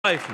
greifen.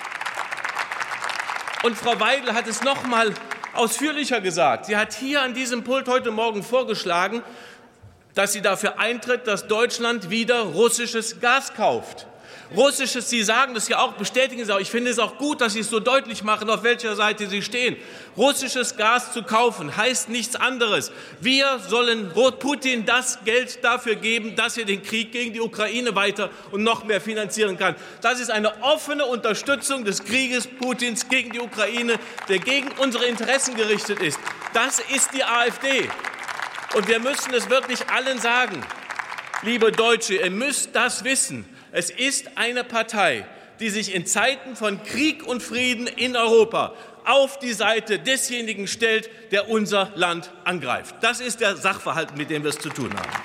Und Frau Weidel hat es noch mal ausführlicher gesagt. Sie hat hier an diesem Pult heute Morgen vorgeschlagen, dass sie dafür eintritt, dass Deutschland wieder russisches Gas kauft. Russisches, Sie sagen das ja auch, bestätigen Sie auch. Ich finde es auch gut, dass Sie es so deutlich machen, auf welcher Seite Sie stehen. Russisches Gas zu kaufen heißt nichts anderes. Wir sollen Putin das Geld dafür geben, dass er den Krieg gegen die Ukraine weiter und noch mehr finanzieren kann. Das ist eine offene Unterstützung des Krieges Putins gegen die Ukraine, der gegen unsere Interessen gerichtet ist. Das ist die AfD. Und wir müssen es wirklich allen sagen. Liebe Deutsche, ihr müsst das wissen. Es ist eine Partei, die sich in Zeiten von Krieg und Frieden in Europa auf die Seite desjenigen stellt, der unser Land angreift. Das ist der Sachverhalt, mit dem wir es zu tun haben.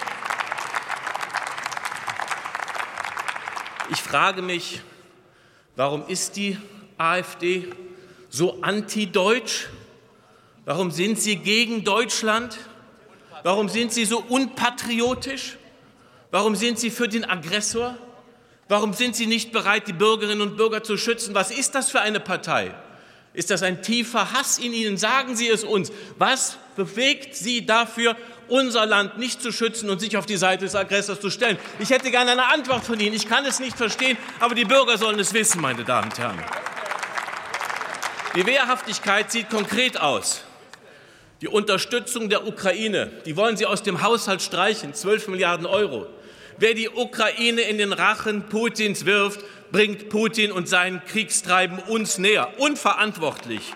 Ich frage mich, warum ist die AfD so antideutsch? Warum sind Sie gegen Deutschland? Warum sind Sie so unpatriotisch? Warum sind Sie für den Aggressor? Warum sind Sie nicht bereit, die Bürgerinnen und Bürger zu schützen? Was ist das für eine Partei? Ist das ein tiefer Hass in Ihnen? Sagen Sie es uns. Was bewegt Sie dafür, unser Land nicht zu schützen und sich auf die Seite des Aggressors zu stellen? Ich hätte gerne eine Antwort von Ihnen. Ich kann es nicht verstehen, aber die Bürger sollen es wissen, meine Damen und Herren. Die Wehrhaftigkeit sieht konkret aus. Die Unterstützung der Ukraine, die wollen Sie aus dem Haushalt streichen, 12 Milliarden Euro. Wer die Ukraine in den Rachen Putins wirft, bringt Putin und sein Kriegstreiben uns näher. Unverantwortlich.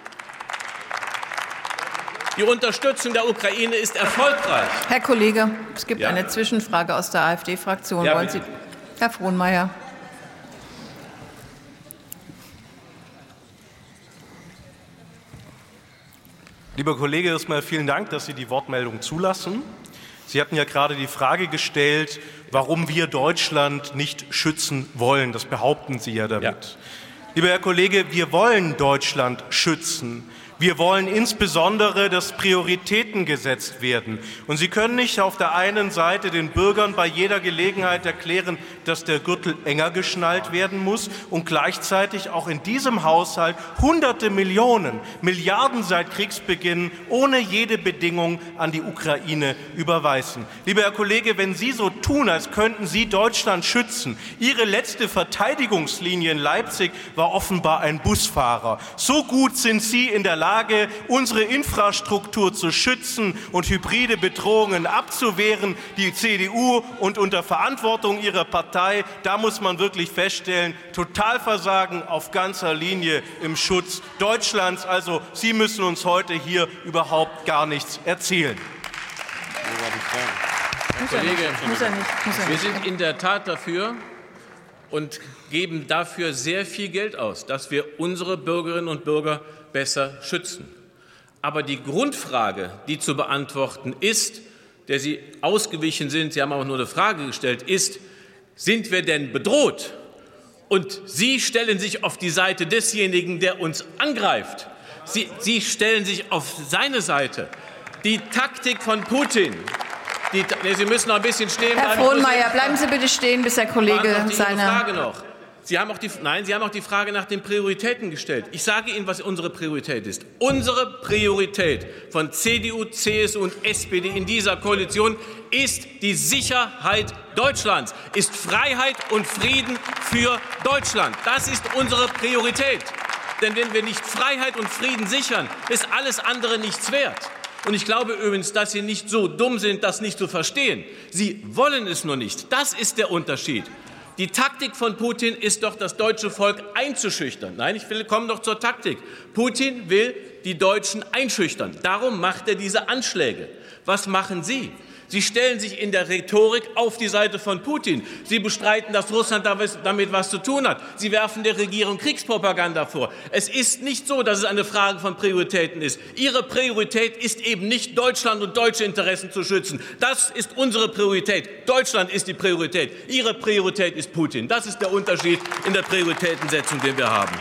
Die Unterstützung der Ukraine ist erfolgreich. Herr Kollege, es gibt eine Zwischenfrage aus der AfD-Fraktion. Ja, wollen Sie, Herr Frohnmeier. Lieber Kollege, erstmal vielen Dank, dass Sie die Wortmeldung zulassen. Sie hatten ja gerade die Frage gestellt, warum wir Deutschland nicht schützen wollen. Das behaupten Sie ja damit. Ja. Lieber Herr Kollege, wir wollen Deutschland schützen. Wir wollen insbesondere, dass Prioritäten gesetzt werden. Und Sie können nicht auf der einen Seite den Bürgern bei jeder Gelegenheit erklären, dass der Gürtel enger geschnallt werden muss und gleichzeitig auch in diesem Haushalt Hunderte Millionen, Milliarden seit Kriegsbeginn ohne jede Bedingung an die Ukraine überweisen. Lieber Herr Kollege, wenn Sie so tun, als könnten Sie Deutschland schützen, Ihre letzte Verteidigungslinie in Leipzig war offenbar ein Busfahrer. So gut sind Sie in der Lage, unsere Infrastruktur zu schützen und hybride Bedrohungen abzuwehren, die CDU und unter Verantwortung ihrer Partei, da muss man wirklich feststellen, Totalversagen auf ganzer Linie im Schutz Deutschlands. Also Sie müssen uns heute hier überhaupt gar nichts erzählen. Herr Kollege, wir sind in der Tat dafür und geben dafür sehr viel Geld aus, dass wir unsere Bürgerinnen und Bürger besser schützen. Aber die Grundfrage, die zu beantworten ist, der Sie ausgewichen sind, Sie haben auch nur eine Frage gestellt, ist, sind wir denn bedroht? Und Sie stellen sich auf die Seite desjenigen, der uns angreift. Sie stellen sich auf seine Seite. Die Taktik von Putin. Sie müssen noch ein bisschen stehen bleiben. Herr Frohnmeier, bleiben Sie bitte stehen, bis der Kollege seine Frage noch. Sie haben auch die Frage nach den Prioritäten gestellt. Ich sage Ihnen, was unsere Priorität ist. Unsere Priorität von CDU, CSU und SPD in dieser Koalition ist die Sicherheit Deutschlands, ist Freiheit und Frieden für Deutschland. Das ist unsere Priorität. Denn wenn wir nicht Freiheit und Frieden sichern, ist alles andere nichts wert. Und ich glaube übrigens, dass Sie nicht so dumm sind, das nicht zu verstehen. Sie wollen es nur nicht. Das ist der Unterschied. Die Taktik von Putin ist doch, das deutsche Volk einzuschüchtern. Nein, ich komme doch zur Taktik. Putin will die Deutschen einschüchtern. Darum macht er diese Anschläge. Was machen Sie? Sie stellen sich in der Rhetorik auf die Seite von Putin. Sie bestreiten, dass Russland damit was zu tun hat. Sie werfen der Regierung Kriegspropaganda vor. Es ist nicht so, dass es eine Frage von Prioritäten ist. Ihre Priorität ist eben nicht, Deutschland und deutsche Interessen zu schützen. Das ist unsere Priorität. Deutschland ist die Priorität. Ihre Priorität ist Putin. Das ist der Unterschied in der Prioritätensetzung, den wir haben.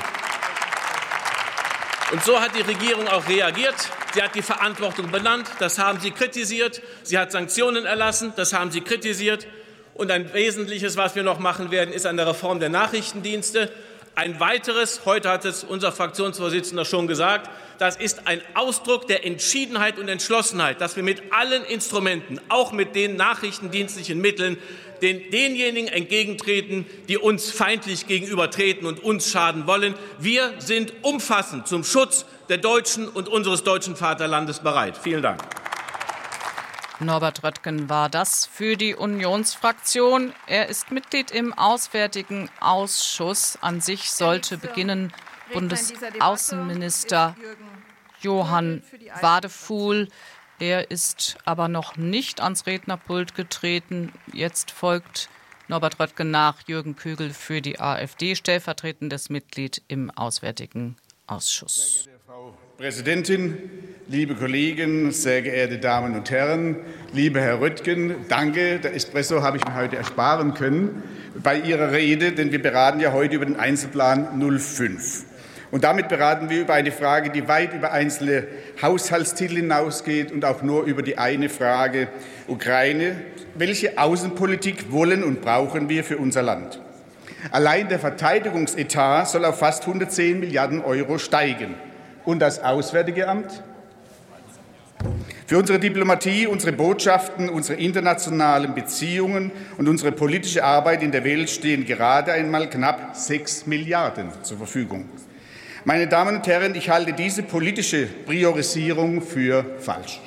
Und so hat die Regierung auch reagiert. Sie hat die Verantwortung benannt, das haben Sie kritisiert. Sie hat Sanktionen erlassen, das haben Sie kritisiert. Und ein Wesentliches, was wir noch machen werden, ist eine Reform der Nachrichtendienste. Ein weiteres, heute hat es unser Fraktionsvorsitzender schon gesagt, das ist ein Ausdruck der Entschiedenheit und Entschlossenheit, dass wir mit allen Instrumenten, auch mit den nachrichtendienstlichen Mitteln, denjenigen entgegentreten, die uns feindlich gegenübertreten und uns schaden wollen. Wir sind umfassend zum Schutz der Deutschen und unseres deutschen Vaterlandes bereit. Vielen Dank. Norbert Röttgen war das für die Unionsfraktion. Er ist Mitglied im Auswärtigen Ausschuss. An sich sollte beginnen Bundesaußenminister Johann Wadefuhl. Er ist aber noch nicht ans Rednerpult getreten. Jetzt folgt Norbert Röttgen nach Jürgen Kügel für die AfD, stellvertretendes Mitglied im Auswärtigen Ausschuss. Sehr geehrte Frau Präsidentin, liebe Kollegen, sehr geehrte Damen und Herren, lieber Herr Röttgen, danke. Der Espresso habe ich mir heute ersparen können bei Ihrer Rede, denn wir beraten ja heute über den Einzelplan 05. Und damit beraten wir über eine Frage, die weit über einzelne Haushaltstitel hinausgeht und auch nur über die eine Frage Ukraine. Welche Außenpolitik wollen und brauchen wir für unser Land? Allein der Verteidigungsetat soll auf fast 110 Milliarden € steigen. Und das Auswärtige Amt? Für unsere Diplomatie, unsere Botschaften, unsere internationalen Beziehungen und unsere politische Arbeit in der Welt stehen gerade einmal knapp 6 Milliarden zur Verfügung. Meine Damen und Herren, ich halte diese politische Priorisierung für falsch.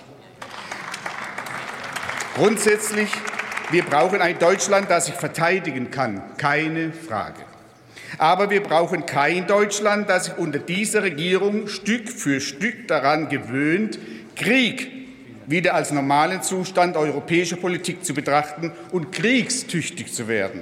Grundsätzlich, wir brauchen ein Deutschland, das sich verteidigen kann, keine Frage. Aber wir brauchen kein Deutschland, das sich unter dieser Regierung Stück für Stück daran gewöhnt, Krieg wieder als normalen Zustand europäischer Politik zu betrachten und kriegstüchtig zu werden.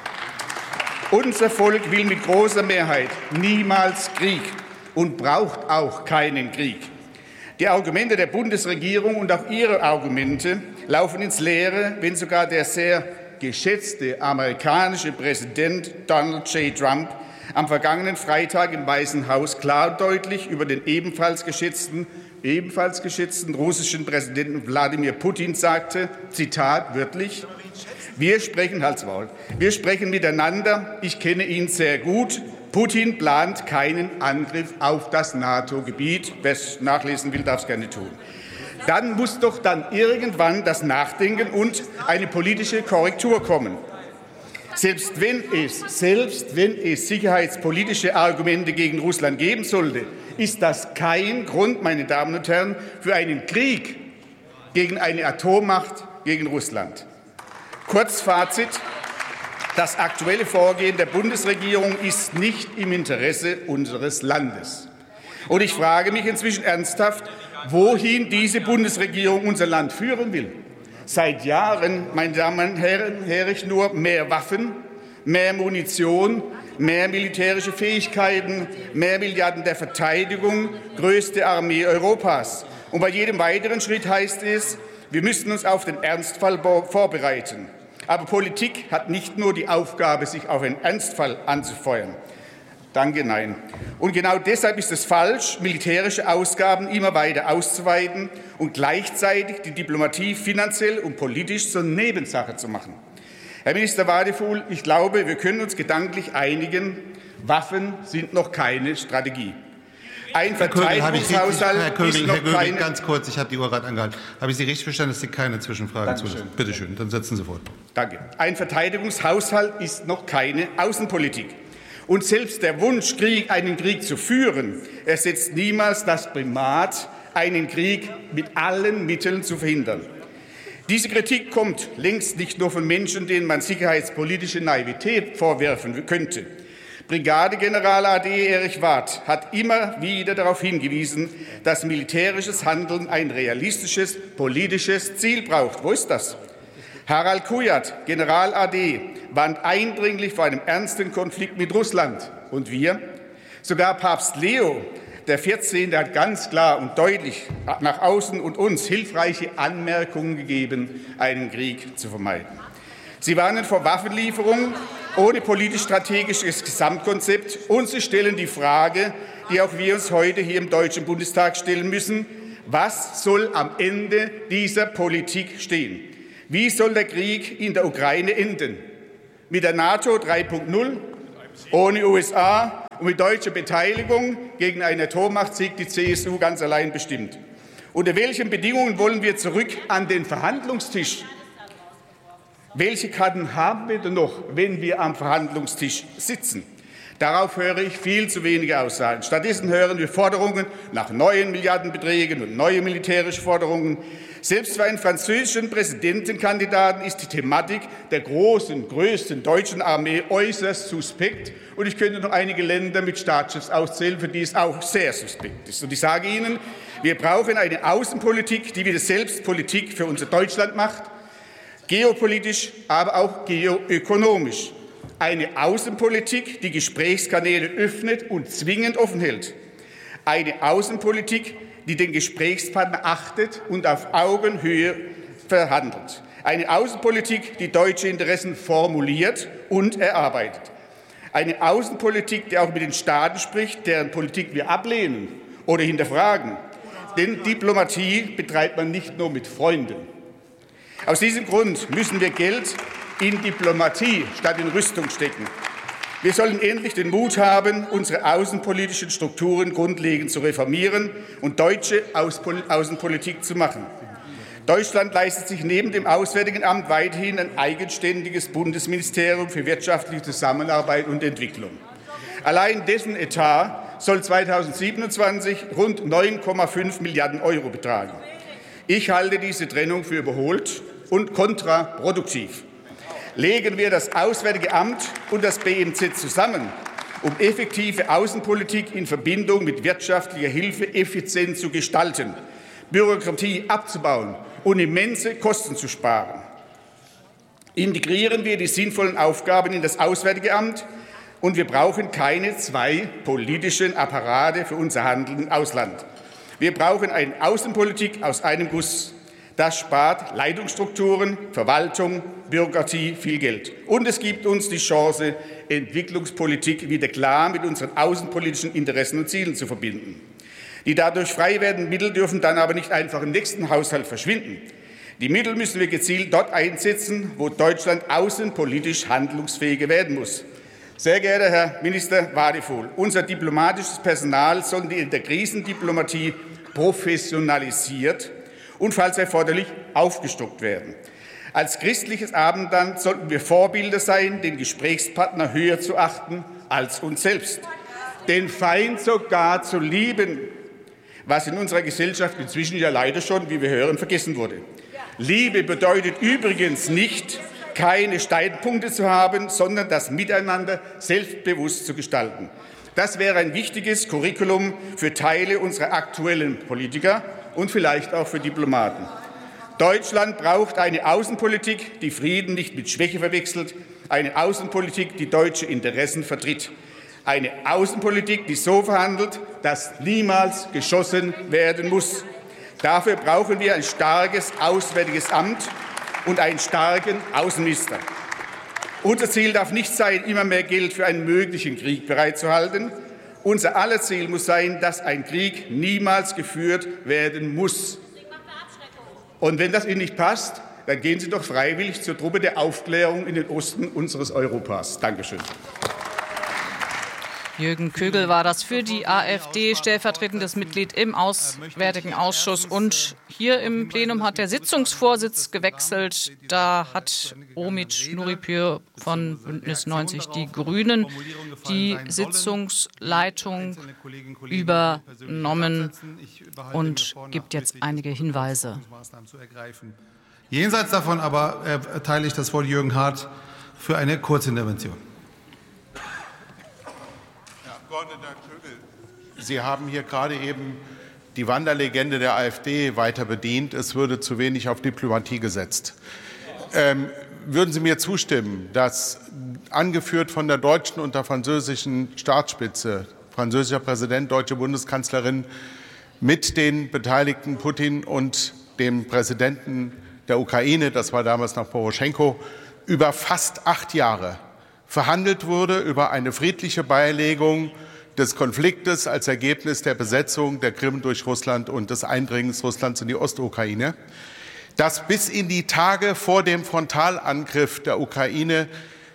Unser Volk will mit großer Mehrheit niemals Krieg und braucht auch keinen Krieg. Die Argumente der Bundesregierung und auch ihre Argumente laufen ins Leere, wenn sogar der sehr geschätzte amerikanische Präsident Donald J. Trump am vergangenen Freitag im Weißen Haus klar und deutlich über den ebenfalls geschätzten russischen Präsidenten Wladimir Putin sagte, Zitat wörtlich, wir sprechen miteinander, ich kenne ihn sehr gut. Putin plant keinen Angriff auf das NATO-Gebiet. Wer es nachlesen will, darf es gerne tun. Dann muss doch dann irgendwann das Nachdenken und eine politische Korrektur kommen. Selbst wenn es sicherheitspolitische Argumente gegen Russland geben sollte, ist das kein Grund, meine Damen und Herren, für einen Krieg gegen eine Atommacht, gegen Russland. Kurzfazit. Das aktuelle Vorgehen der Bundesregierung ist nicht im Interesse unseres Landes. Und ich frage mich inzwischen ernsthaft, wohin diese Bundesregierung unser Land führen will. Seit Jahren, meine Damen und Herren, höre ich nur mehr Waffen, mehr Munition, mehr militärische Fähigkeiten, mehr Milliarden der Verteidigung, größte Armee Europas. Und bei jedem weiteren Schritt heißt es, wir müssen uns auf den Ernstfall vorbereiten. Aber Politik hat nicht nur die Aufgabe, sich auf einen Ernstfall anzufeuern. Danke, nein. Und genau deshalb ist es falsch, militärische Ausgaben immer weiter auszuweiten und gleichzeitig die Diplomatie finanziell und politisch zur Nebensache zu machen. Herr Minister Wadefuhl, ich glaube, wir können uns gedanklich einigen, Waffen sind noch keine Strategie. Ein Verteidigungshaushalt Herr Kögel, ist noch keine... ganz kurz, ich habe die Uhr gerade angehalten. Habe ich Sie richtig verstanden, dass Sie keine Zwischenfragen zulassen? Bitte schön, dann setzen Sie fort. Danke. Ein Verteidigungshaushalt ist noch keine Außenpolitik. Und selbst der Wunsch, einen Krieg zu führen, ersetzt niemals das Primat, einen Krieg mit allen Mitteln zu verhindern. Diese Kritik kommt längst nicht nur von Menschen, denen man sicherheitspolitische Naivität vorwerfen könnte. Brigadegeneral AD Erich Warth hat immer wieder darauf hingewiesen, dass militärisches Handeln ein realistisches politisches Ziel braucht. Wo ist das? Harald Kujat, General AD, warnt eindringlich vor einem ernsten Konflikt mit Russland. Und wir? Sogar Papst Leo, der 14., hat ganz klar und deutlich nach außen und uns hilfreiche Anmerkungen gegeben, einen Krieg zu vermeiden. Sie warnen vor Waffenlieferungen ohne politisch-strategisches Gesamtkonzept und sie stellen die Frage, die auch wir uns heute hier im Deutschen Bundestag stellen müssen, was soll am Ende dieser Politik stehen? Wie soll der Krieg in der Ukraine enden? Mit der NATO 3.0 ohne USA und mit deutscher Beteiligung gegen einen Atommacht-Sieg die CSU ganz allein bestimmt. Unter welchen Bedingungen wollen wir zurück an den Verhandlungstisch? Welche Karten haben wir denn noch, wenn wir am Verhandlungstisch sitzen? Darauf höre ich viel zu wenige Aussagen. Stattdessen hören wir Forderungen nach neuen Milliardenbeträgen und neue militärische Forderungen. Selbst für einen französischen Präsidentenkandidaten ist die Thematik der größten deutschen Armee äußerst suspekt. Und ich könnte noch einige Länder mit Staatschefs aufzählen, für die es auch sehr suspekt ist. Und ich sage Ihnen, wir brauchen eine Außenpolitik, die wieder selbst Politik für unser Deutschland macht, geopolitisch, aber auch geoökonomisch. Eine Außenpolitik, die Gesprächskanäle öffnet und zwingend offen hält. Eine Außenpolitik, die den Gesprächspartner achtet und auf Augenhöhe verhandelt. Eine Außenpolitik, die deutsche Interessen formuliert und erarbeitet. Eine Außenpolitik, die auch mit den Staaten spricht, deren Politik wir ablehnen oder hinterfragen. Denn Diplomatie betreibt man nicht nur mit Freunden. Aus diesem Grund müssen wir Geld in Diplomatie statt in Rüstung stecken. Wir sollen endlich den Mut haben, unsere außenpolitischen Strukturen grundlegend zu reformieren und deutsche Außenpolitik zu machen. Deutschland leistet sich neben dem Auswärtigen Amt weiterhin ein eigenständiges Bundesministerium für wirtschaftliche Zusammenarbeit und Entwicklung. Allein dessen Etat soll 2027 rund 9,5 Milliarden € betragen. Ich halte diese Trennung für überholt und kontraproduktiv. Legen wir das Auswärtige Amt und das BMZ zusammen, um effektive Außenpolitik in Verbindung mit wirtschaftlicher Hilfe effizient zu gestalten, Bürokratie abzubauen und immense Kosten zu sparen. Integrieren wir die sinnvollen Aufgaben in das Auswärtige Amt, und wir brauchen keine zwei politischen Apparate für unser Handeln im Ausland. Wir brauchen eine Außenpolitik aus einem Guss. Das spart Leitungsstrukturen, Verwaltung, Bürokratie viel Geld. Und es gibt uns die Chance, Entwicklungspolitik wieder klar mit unseren außenpolitischen Interessen und Zielen zu verbinden. Die dadurch frei werdenden Mittel dürfen dann aber nicht einfach im nächsten Haushalt verschwinden. Die Mittel müssen wir gezielt dort einsetzen, wo Deutschland außenpolitisch handlungsfähiger werden muss. Sehr geehrter Herr Minister Wadefuhl, unser diplomatisches Personal soll in der Krisendiplomatie professionalisiert und falls erforderlich aufgestockt werden. Als christliches Abendland sollten wir Vorbilder sein, den Gesprächspartner höher zu achten als uns selbst, den Feind sogar zu lieben, was in unserer Gesellschaft inzwischen ja leider schon, wie wir hören, vergessen wurde. Liebe bedeutet übrigens nicht, keine Streitpunkte zu haben, sondern das Miteinander selbstbewusst zu gestalten. Das wäre ein wichtiges Curriculum für Teile unserer aktuellen Politiker und vielleicht auch für Diplomaten. Deutschland braucht eine Außenpolitik, die Frieden nicht mit Schwäche verwechselt, eine Außenpolitik, die deutsche Interessen vertritt, eine Außenpolitik, die so verhandelt, dass niemals geschossen werden muss. Dafür brauchen wir ein starkes Auswärtiges Amt und einen starken Außenminister. Unser Ziel darf nicht sein, immer mehr Geld für einen möglichen Krieg bereitzuhalten. Unser aller Ziel muss sein, dass ein Krieg niemals geführt werden muss. Und wenn das Ihnen nicht passt, dann gehen Sie doch freiwillig zur Truppe der Aufklärung in den Osten unseres Europas. Dankeschön. Jürgen Kögel war das für die AfD, stellvertretendes Mitglied im Auswärtigen Ausschuss. Und hier im Plenum hat der Sitzungsvorsitz gewechselt. Da hat Omid Nuripur von Bündnis 90 Die Grünen die Sitzungsleitung übernommen und gibt jetzt einige Hinweise. Jenseits davon aber erteile ich das Wort Jürgen Hart für eine Kurzintervention. Abgeordneter Kögel, Sie haben hier gerade eben die Wanderlegende der AfD weiter bedient. Es würde zu wenig auf Diplomatie gesetzt. Würden Sie mir zustimmen, dass angeführt von der deutschen und der französischen Staatsspitze, französischer Präsident, deutsche Bundeskanzlerin, mit den Beteiligten Putin und dem Präsidenten der Ukraine, das war damals noch Poroschenko, über fast 8 Jahre verhandelt wurde über eine friedliche Beilegung des Konfliktes als Ergebnis der Besetzung der Krim durch Russland und des Eindringens Russlands in die Ostukraine, dass bis in die Tage vor dem Frontalangriff der Ukraine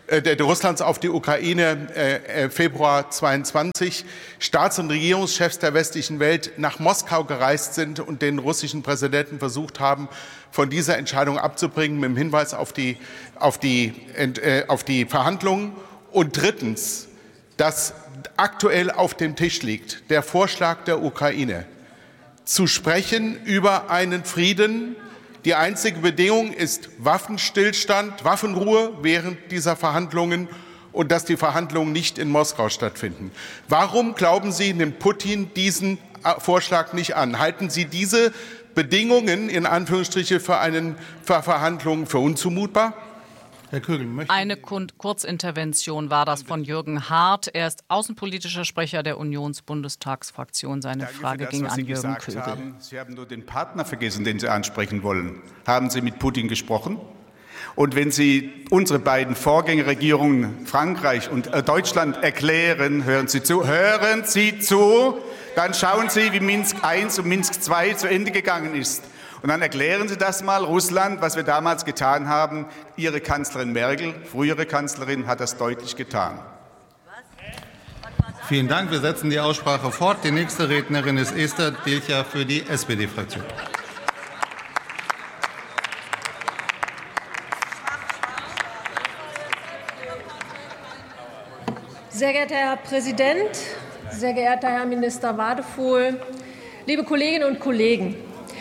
Russlands auf die Ukraine Februar 22 Staats- und Regierungschefs der westlichen Welt nach Moskau gereist sind und den russischen Präsidenten versucht haben, von dieser Entscheidung abzubringen, mit dem Hinweis auf die Verhandlungen. Und drittens, dass aktuell auf dem Tisch liegt der Vorschlag der Ukraine, zu sprechen über einen Frieden. Die einzige Bedingung ist Waffenstillstand, Waffenruhe während dieser Verhandlungen und dass die Verhandlungen nicht in Moskau stattfinden. Warum, glauben Sie, nimmt Putin diesen Vorschlag nicht an? Halten Sie diese Bedingungen in Anführungsstriche für Verhandlungen für unzumutbar? Herr Kögel, eine Kurzintervention war das von Jürgen Hart. Er ist außenpolitischer Sprecher der Unionsbundestagsfraktion. Seine Frage ging an Jürgen Kögel. Sie haben nur den Partner vergessen, den Sie ansprechen wollen. Haben Sie mit Putin gesprochen? Und wenn Sie unsere beiden Vorgängerregierungen Frankreich und Deutschland erklären, hören Sie zu, dann schauen Sie, wie Minsk I und Minsk II zu Ende gegangen ist. Und dann erklären Sie das mal Russland, was wir damals getan haben. Ihre Kanzlerin Merkel, frühere Kanzlerin, hat das deutlich getan. Vielen Dank. Wir setzen die Aussprache fort. Die nächste Rednerin ist Esther Dilcher für die SPD-Fraktion. Sehr geehrter Herr Präsident, sehr geehrter Herr Minister Wadefuhl, liebe Kolleginnen und Kollegen!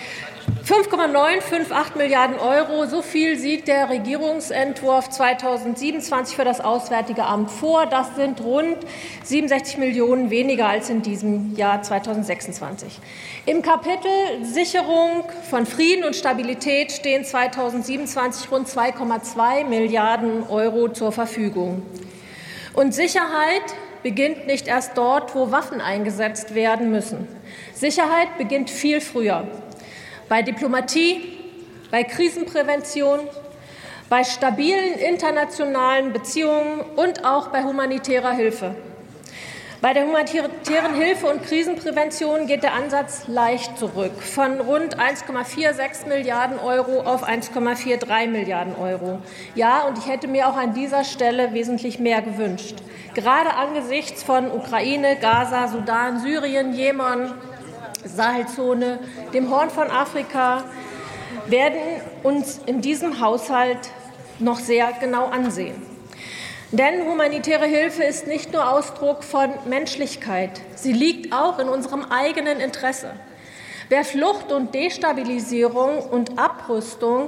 5,958 Milliarden Euro, so viel sieht der Regierungsentwurf 2027 für das Auswärtige Amt vor. Das sind rund 67 Millionen weniger als in diesem Jahr 2026. Im Kapitel Sicherung von Frieden und Stabilität stehen 2027 rund 2,2 Milliarden Euro zur Verfügung. Und Sicherheit beginnt nicht erst dort, wo Waffen eingesetzt werden müssen. Sicherheit beginnt viel früher. Bei Diplomatie, bei Krisenprävention, bei stabilen internationalen Beziehungen und auch bei humanitärer Hilfe. Bei der humanitären Hilfe und Krisenprävention geht der Ansatz leicht zurück, von rund 1,46 Milliarden Euro auf 1,43 Milliarden Euro. Ja, und ich hätte mir auch an dieser Stelle wesentlich mehr gewünscht. Gerade angesichts von Ukraine, Gaza, Sudan, Syrien, Jemen, Sahelzone, dem Horn von Afrika, werden uns in diesem Haushalt noch sehr genau ansehen. Denn humanitäre Hilfe ist nicht nur Ausdruck von Menschlichkeit, sie liegt auch in unserem eigenen Interesse. Wer Flucht und Destabilisierung und Abrüstung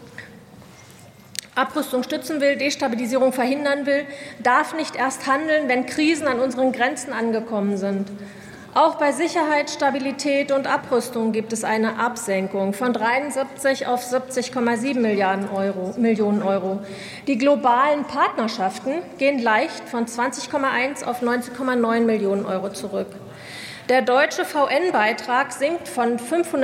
stützen will, Destabilisierung verhindern will, darf nicht erst handeln, wenn Krisen an unseren Grenzen angekommen sind. Auch bei Sicherheit, Stabilität und Abrüstung gibt es eine Absenkung von 73 auf 70,7 Millionen Euro. Die globalen Partnerschaften gehen leicht von 20,1 auf 19,9 Millionen Euro zurück. Der deutsche VN-Beitrag sinkt von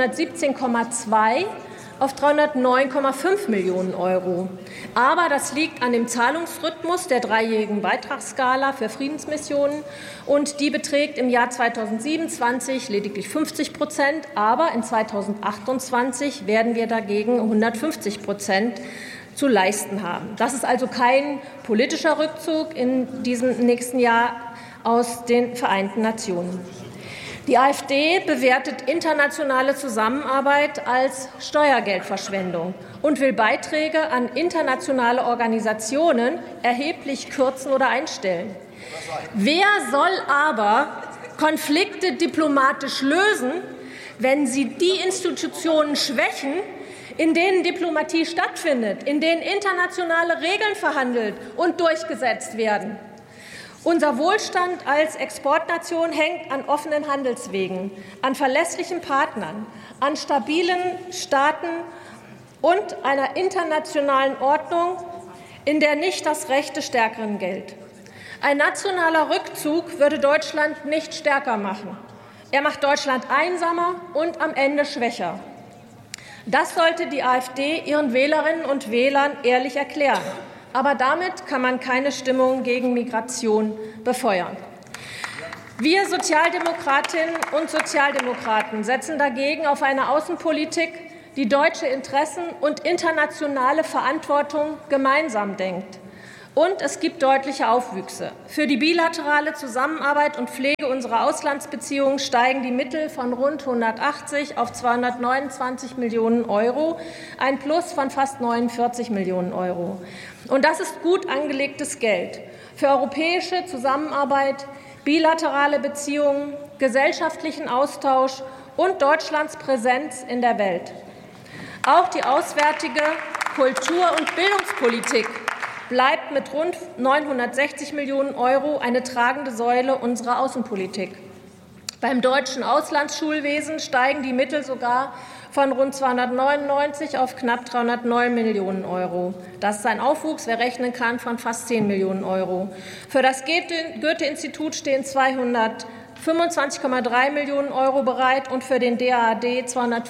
517,2 auf 309,5 Millionen Euro. Aber das liegt an dem Zahlungsrhythmus der dreijährigen Beitragsskala für Friedensmissionen. Und die beträgt im Jahr 2027 lediglich 50%. Aber in 2028 werden wir dagegen 150% zu leisten haben. Das ist also kein politischer Rückzug in diesem nächsten Jahr aus den Vereinten Nationen. Die AfD bewertet internationale Zusammenarbeit als Steuergeldverschwendung und will Beiträge an internationale Organisationen erheblich kürzen oder einstellen. Wer soll aber Konflikte diplomatisch lösen, wenn sie die Institutionen schwächen, in denen Diplomatie stattfindet, in denen internationale Regeln verhandelt und durchgesetzt werden? Unser Wohlstand als Exportnation hängt an offenen Handelswegen, an verlässlichen Partnern, an stabilen Staaten und einer internationalen Ordnung, in der nicht das Recht des Stärkeren gilt. Ein nationaler Rückzug würde Deutschland nicht stärker machen. Er macht Deutschland einsamer und am Ende schwächer. Das sollte die AfD ihren Wählerinnen und Wählern ehrlich erklären. Aber damit kann man keine Stimmung gegen Migration befeuern. Wir Sozialdemokratinnen und Sozialdemokraten setzen dagegen auf eine Außenpolitik, die deutsche Interessen und internationale Verantwortung gemeinsam denkt. Und es gibt deutliche Aufwüchse. Für die bilaterale Zusammenarbeit und Pflege unserer Auslandsbeziehungen steigen die Mittel von rund 180 auf 229 Millionen €, ein Plus von fast 49 Millionen €. Und das ist gut angelegtes Geld für europäische Zusammenarbeit, bilaterale Beziehungen, gesellschaftlichen Austausch und Deutschlands Präsenz in der Welt. Auch die auswärtige Kultur- und Bildungspolitik bleibt mit rund 960 Millionen € eine tragende Säule unserer Außenpolitik. Beim deutschen Auslandsschulwesen steigen die Mittel sogar von rund 299 auf knapp 309 Millionen €. Das ist ein Aufwuchs, wer rechnen kann, von fast 10 Millionen €. Für das Goethe-Institut stehen 225,3 Millionen € bereit und für den DAAD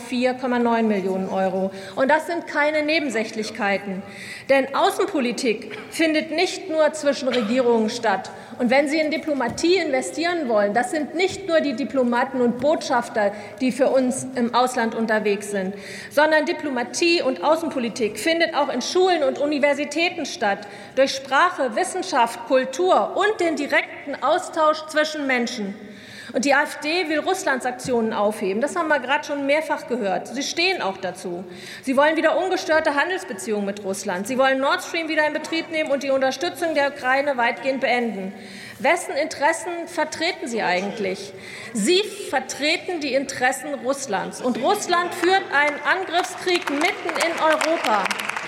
204,9 Millionen €. Und das sind keine Nebensächlichkeiten. Denn Außenpolitik findet nicht nur zwischen Regierungen statt. Und wenn Sie in Diplomatie investieren wollen, das sind nicht nur die Diplomaten und Botschafter, die für uns im Ausland unterwegs sind, sondern Diplomatie und Außenpolitik findet auch in Schulen und Universitäten statt, durch Sprache, Wissenschaft, Kultur und den direkten Austausch zwischen Menschen. Und die AfD will Russlandssanktionen aufheben. Das haben wir gerade schon mehrfach gehört. Sie stehen auch dazu. Sie wollen wieder ungestörte Handelsbeziehungen mit Russland. Sie wollen Nord Stream wieder in Betrieb nehmen und die Unterstützung der Ukraine weitgehend beenden. Wessen Interessen vertreten Sie eigentlich? Sie vertreten die Interessen Russlands. Und Russland führt einen Angriffskrieg mitten in Europa.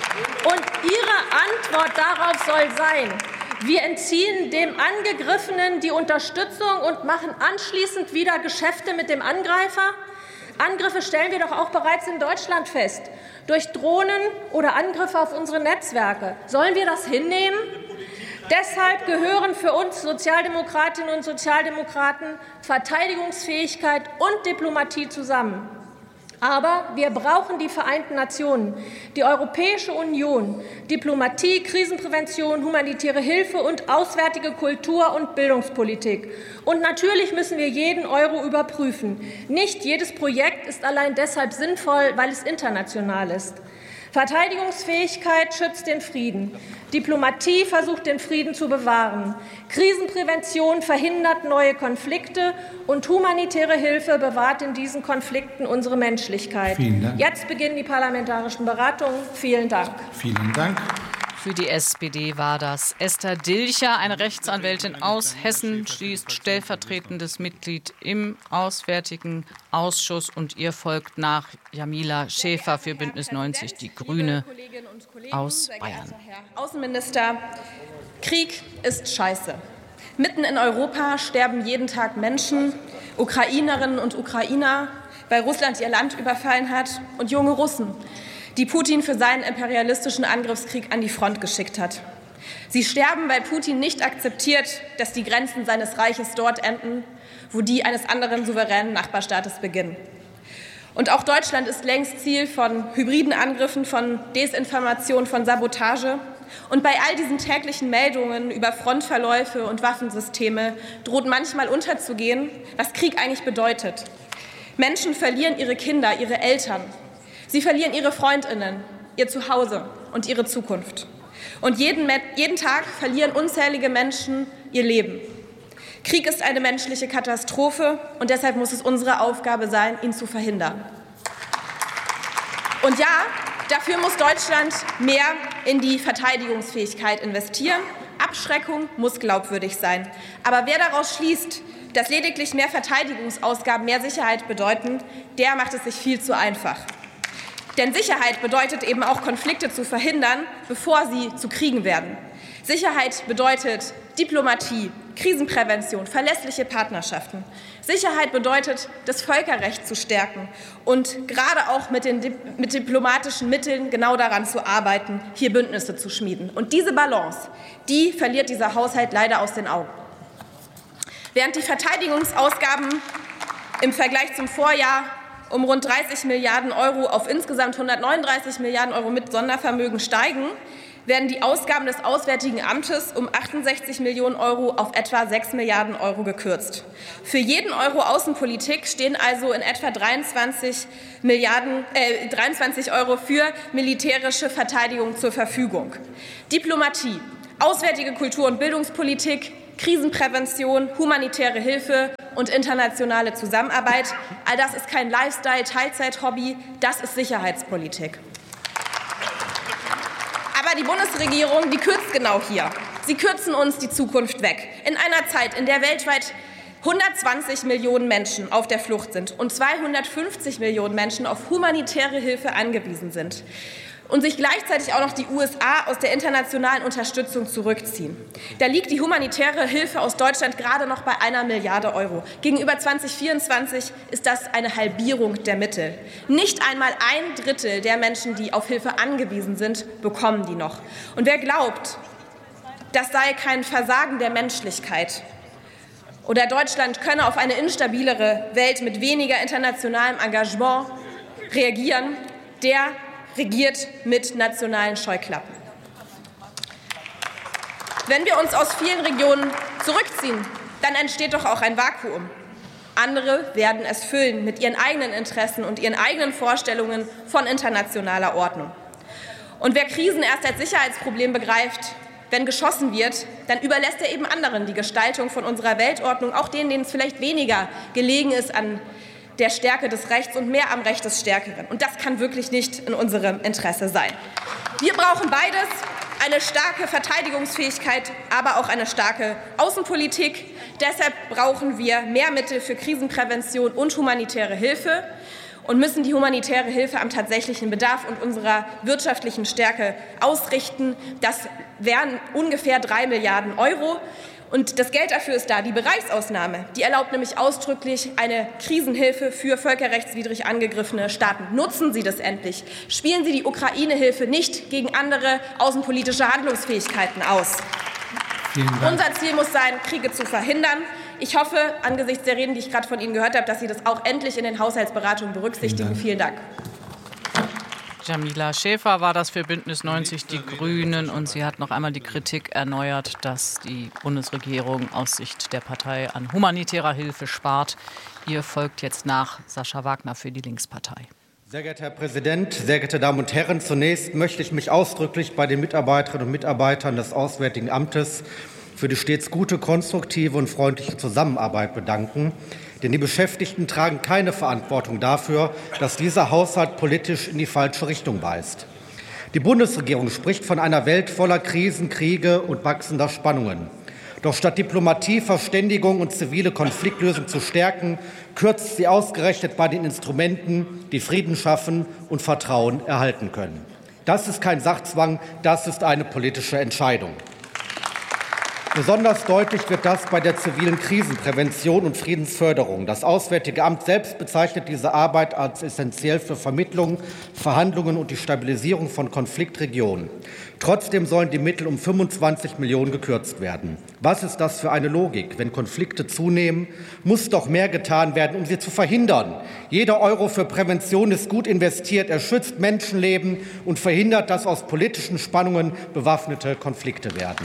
Und Ihre Antwort darauf soll sein: Wir entziehen dem Angegriffenen die Unterstützung und machen anschließend wieder Geschäfte mit dem Angreifer? Angriffe stellen wir doch auch bereits in Deutschland fest, durch Drohnen oder Angriffe auf unsere Netzwerke. Sollen wir das hinnehmen? Deshalb gehören für uns Sozialdemokratinnen und Sozialdemokraten Verteidigungsfähigkeit und Diplomatie zusammen. Aber wir brauchen die Vereinten Nationen, die Europäische Union, Diplomatie, Krisenprävention, humanitäre Hilfe und auswärtige Kultur- und Bildungspolitik. Und natürlich müssen wir jeden Euro überprüfen. Nicht jedes Projekt ist allein deshalb sinnvoll, weil es international ist. Verteidigungsfähigkeit schützt den Frieden. Diplomatie versucht, den Frieden zu bewahren. Krisenprävention verhindert neue Konflikte. Und humanitäre Hilfe bewahrt in diesen Konflikten unsere Menschlichkeit. Vielen Dank. Jetzt beginnen die parlamentarischen Beratungen. Vielen Dank. Vielen Dank. Für die SPD war das Esther Dilcher, eine Rechtsanwältin aus Hessen. Sie ist stellvertretendes Mitglied im Auswärtigen Ausschuss und ihr folgt nach Jamila Schäfer für Bündnis 90 Die Grüne aus Bayern. Herr Außenminister, Krieg ist scheiße. Mitten in Europa sterben jeden Tag Menschen, Ukrainerinnen und Ukrainer, weil Russland ihr Land überfallen hat, und junge Russen, die Putin für seinen imperialistischen Angriffskrieg an die Front geschickt hat. Sie sterben, weil Putin nicht akzeptiert, dass die Grenzen seines Reiches dort enden, wo die eines anderen souveränen Nachbarstaates beginnen. Und auch Deutschland ist längst Ziel von hybriden Angriffen, von Desinformation, von Sabotage. Und bei all diesen täglichen Meldungen über Frontverläufe und Waffensysteme droht manchmal unterzugehen, was Krieg eigentlich bedeutet. Menschen verlieren ihre Kinder, ihre Eltern. Sie verlieren ihre Freundinnen, ihr Zuhause und ihre Zukunft. Und jeden Tag verlieren unzählige Menschen ihr Leben. Krieg ist eine menschliche Katastrophe, und deshalb muss es unsere Aufgabe sein, ihn zu verhindern. Und ja, dafür muss Deutschland mehr in die Verteidigungsfähigkeit investieren. Abschreckung muss glaubwürdig sein. Aber wer daraus schließt, dass lediglich mehr Verteidigungsausgaben mehr Sicherheit bedeuten, der macht es sich viel zu einfach. Denn Sicherheit bedeutet eben auch, Konflikte zu verhindern, bevor sie zu Kriegen werden. Sicherheit bedeutet Diplomatie, Krisenprävention, verlässliche Partnerschaften. Sicherheit bedeutet, das Völkerrecht zu stärken und gerade auch mit diplomatischen Mitteln genau daran zu arbeiten, hier Bündnisse zu schmieden. Und diese Balance, die verliert dieser Haushalt leider aus den Augen. Während die Verteidigungsausgaben im Vergleich zum Vorjahr um rund 30 Milliarden € auf insgesamt 139 Milliarden € mit Sondervermögen steigen, werden die Ausgaben des Auswärtigen Amtes um 68 Millionen € auf etwa 6 Milliarden € gekürzt. Für jeden Euro Außenpolitik stehen also in etwa 23 € für militärische Verteidigung zur Verfügung. Diplomatie, Auswärtige Kultur- und Bildungspolitik, Krisenprävention, humanitäre Hilfe und internationale Zusammenarbeit. All das ist kein Lifestyle, Teilzeit-Hobby, das ist Sicherheitspolitik. Aber die Bundesregierung, die kürzt genau hier. Sie kürzen uns die Zukunft weg. In einer Zeit, in der weltweit 120 Millionen Menschen auf der Flucht sind und 250 Millionen Menschen auf humanitäre Hilfe angewiesen sind und sich gleichzeitig auch noch die USA aus der internationalen Unterstützung zurückziehen. Da liegt die humanitäre Hilfe aus Deutschland gerade noch bei 1 Milliarde Euro. Gegenüber 2024 ist das eine Halbierung der Mittel. Nicht einmal 1/3 der Menschen, die auf Hilfe angewiesen sind, bekommen die noch. Und wer glaubt, das sei kein Versagen der Menschlichkeit oder Deutschland könne auf eine instabilere Welt mit weniger internationalem Engagement reagieren, der regiert mit nationalen Scheuklappen. Wenn wir uns aus vielen Regionen zurückziehen, dann entsteht doch auch ein Vakuum. Andere werden es füllen mit ihren eigenen Interessen und ihren eigenen Vorstellungen von internationaler Ordnung. Und wer Krisen erst als Sicherheitsproblem begreift, wenn geschossen wird, dann überlässt er eben anderen die Gestaltung von unserer Weltordnung, auch denen es vielleicht weniger gelegen ist an der Stärke des Rechts und mehr am Recht des Stärkeren. Und das kann wirklich nicht in unserem Interesse sein. Wir brauchen beides, eine starke Verteidigungsfähigkeit, aber auch eine starke Außenpolitik. Deshalb brauchen wir mehr Mittel für Krisenprävention und humanitäre Hilfe und müssen die humanitäre Hilfe am tatsächlichen Bedarf und unserer wirtschaftlichen Stärke ausrichten. Das wären ungefähr 3 Milliarden Euro. Und das Geld dafür ist da. Die Bereichsausnahme, die erlaubt nämlich ausdrücklich eine Krisenhilfe für völkerrechtswidrig angegriffene Staaten. Nutzen Sie das endlich. Spielen Sie die Ukraine-Hilfe nicht gegen andere außenpolitische Handlungsfähigkeiten aus. Unser Ziel muss sein, Kriege zu verhindern. Ich hoffe, angesichts der Reden, die ich gerade von Ihnen gehört habe, dass Sie das auch endlich in den Haushaltsberatungen berücksichtigen. Vielen Dank. Jamila Schäfer war das für Bündnis 90 Die Grünen, und sie hat noch einmal die Kritik erneuert, dass die Bundesregierung aus Sicht der Partei an humanitärer Hilfe spart. Ihr folgt jetzt nach Sascha Wagner für die Linkspartei. Sehr geehrter Herr Präsident, sehr geehrte Damen und Herren! Zunächst möchte ich mich ausdrücklich bei den Mitarbeiterinnen und Mitarbeitern des Auswärtigen Amtes für die stets gute, konstruktive und freundliche Zusammenarbeit bedanken. Denn die Beschäftigten tragen keine Verantwortung dafür, dass dieser Haushalt politisch in die falsche Richtung weist. Die Bundesregierung spricht von einer Welt voller Krisen, Kriege und wachsender Spannungen. Doch statt Diplomatie, Verständigung und zivile Konfliktlösung zu stärken, kürzt sie ausgerechnet bei den Instrumenten, die Frieden schaffen und Vertrauen erhalten können. Das ist kein Sachzwang, das ist eine politische Entscheidung. Besonders deutlich wird das bei der zivilen Krisenprävention und Friedensförderung. Das Auswärtige Amt selbst bezeichnet diese Arbeit als essentiell für Vermittlung, Verhandlungen und die Stabilisierung von Konfliktregionen. Trotzdem sollen die Mittel um 25 Millionen gekürzt werden. Was ist das für eine Logik? Wenn Konflikte zunehmen, muss doch mehr getan werden, um sie zu verhindern. Jeder Euro für Prävention ist gut investiert. Er schützt Menschenleben und verhindert, dass aus politischen Spannungen bewaffnete Konflikte werden.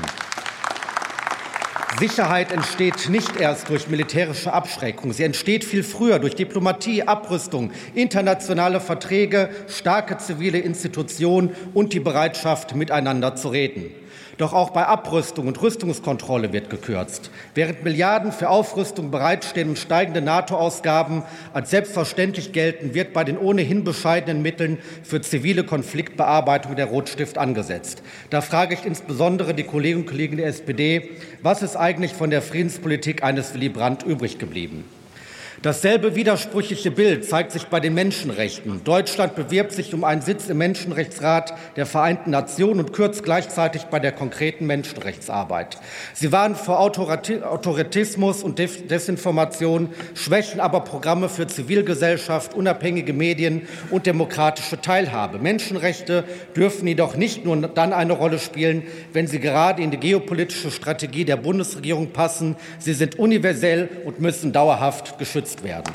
Sicherheit entsteht nicht erst durch militärische Abschreckung. Sie entsteht viel früher durch Diplomatie, Abrüstung, internationale Verträge, starke zivile Institutionen und die Bereitschaft, miteinander zu reden. Doch auch bei Abrüstung und Rüstungskontrolle wird gekürzt. Während Milliarden für Aufrüstung bereitstehen und steigende NATO-Ausgaben als selbstverständlich gelten, wird bei den ohnehin bescheidenen Mitteln für zivile Konfliktbearbeitung der Rotstift angesetzt. Da frage ich insbesondere die Kolleginnen und Kollegen der SPD, was ist eigentlich von der Friedenspolitik eines Willy Brandt übrig geblieben? Dasselbe widersprüchliche Bild zeigt sich bei den Menschenrechten. Deutschland bewirbt sich um einen Sitz im Menschenrechtsrat der Vereinten Nationen und kürzt gleichzeitig bei der konkreten Menschenrechtsarbeit. Sie warnen vor Autoritismus und Desinformation, schwächen aber Programme für Zivilgesellschaft, unabhängige Medien und demokratische Teilhabe. Menschenrechte dürfen jedoch nicht nur dann eine Rolle spielen, wenn sie gerade in die geopolitische Strategie der Bundesregierung passen. Sie sind universell und müssen dauerhaft geschützt werden.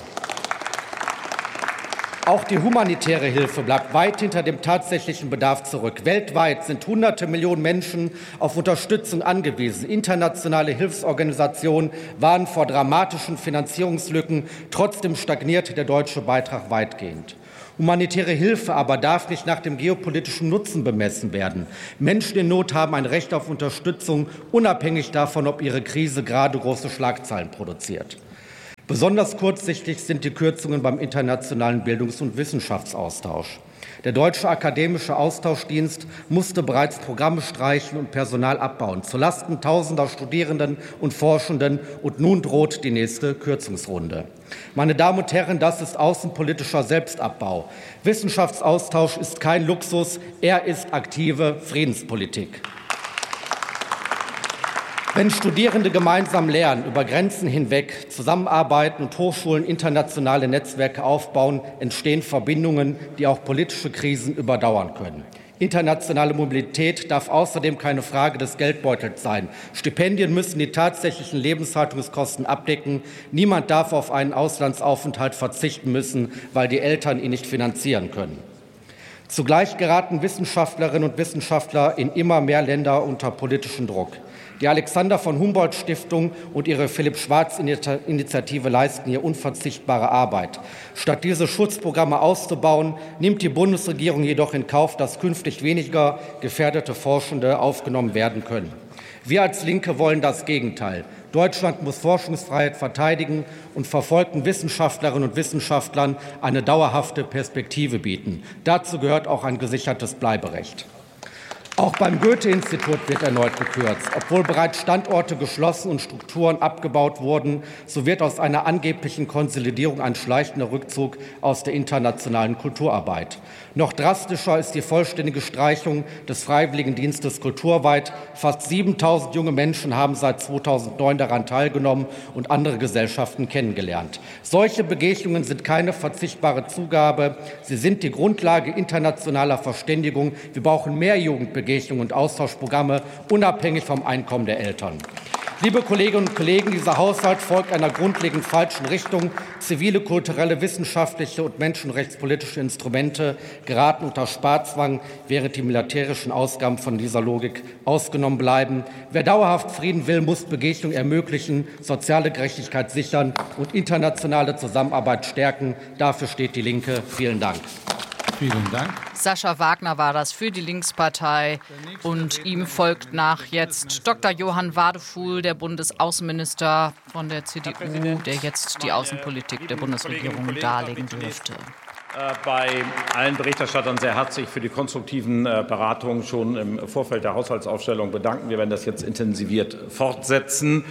Auch die humanitäre Hilfe bleibt weit hinter dem tatsächlichen Bedarf zurück. Weltweit sind Hunderte Millionen Menschen auf Unterstützung angewiesen. Internationale Hilfsorganisationen warnen vor dramatischen Finanzierungslücken. Trotzdem stagniert der deutsche Beitrag weitgehend. Humanitäre Hilfe aber darf nicht nach dem geopolitischen Nutzen bemessen werden. Menschen in Not haben ein Recht auf Unterstützung, unabhängig davon, ob ihre Krise gerade große Schlagzeilen produziert. Besonders kurzsichtig sind die Kürzungen beim internationalen Bildungs- und Wissenschaftsaustausch. Der Deutsche Akademische Austauschdienst musste bereits Programme streichen und Personal abbauen, zulasten tausender Studierenden und Forschenden, und nun droht die nächste Kürzungsrunde. Meine Damen und Herren, das ist außenpolitischer Selbstabbau. Wissenschaftsaustausch ist kein Luxus, er ist aktive Friedenspolitik. Wenn Studierende gemeinsam lernen, über Grenzen hinweg zusammenarbeiten und Hochschulen internationale Netzwerke aufbauen, entstehen Verbindungen, die auch politische Krisen überdauern können. Internationale Mobilität darf außerdem keine Frage des Geldbeutels sein. Stipendien müssen die tatsächlichen Lebenshaltungskosten abdecken. Niemand darf auf einen Auslandsaufenthalt verzichten müssen, weil die Eltern ihn nicht finanzieren können. Zugleich geraten Wissenschaftlerinnen und Wissenschaftler in immer mehr Länder unter politischen Druck. Die Alexander von Humboldt Stiftung und ihre Philipp-Schwarz-Initiative leisten hier unverzichtbare Arbeit. Statt diese Schutzprogramme auszubauen, nimmt die Bundesregierung jedoch in Kauf, dass künftig weniger gefährdete Forschende aufgenommen werden können. Wir als Linke wollen das Gegenteil. Deutschland muss Forschungsfreiheit verteidigen und verfolgten Wissenschaftlerinnen und Wissenschaftlern eine dauerhafte Perspektive bieten. Dazu gehört auch ein gesichertes Bleiberecht. Auch beim Goethe-Institut wird erneut gekürzt. Obwohl bereits Standorte geschlossen und Strukturen abgebaut wurden, so wird aus einer angeblichen Konsolidierung ein schleichender Rückzug aus der internationalen Kulturarbeit. Noch drastischer ist die vollständige Streichung des Freiwilligendienstes kulturweit. Fast 7.000 junge Menschen haben seit 2009 daran teilgenommen und andere Gesellschaften kennengelernt. Solche Begegnungen sind keine verzichtbare Zugabe. Sie sind die Grundlage internationaler Verständigung. Wir brauchen mehr Jugendbegegnungen und Austauschprogramme, unabhängig vom Einkommen der Eltern. Liebe Kolleginnen und Kollegen, dieser Haushalt folgt einer grundlegend falschen Richtung. Zivile, kulturelle, wissenschaftliche und menschenrechtspolitische Instrumente geraten unter Sparzwang, während die militärischen Ausgaben von dieser Logik ausgenommen bleiben. Wer dauerhaft Frieden will, muss Begegnung ermöglichen, soziale Gerechtigkeit sichern und internationale Zusammenarbeit stärken. Dafür steht die Linke. Vielen Dank. Vielen Dank. Sascha Wagner war das für die Linkspartei. Und ihm folgt nach jetzt Dr. Johann Wadefuhl, der Bundesaußenminister von der CDU, der jetzt die Außenpolitik der Bundesregierung darlegen dürfte. Bei allen Berichterstattern sehr herzlich für die konstruktiven Beratungen schon im Vorfeld der Haushaltsaufstellung bedanken. Wir werden das jetzt intensiviert fortsetzen.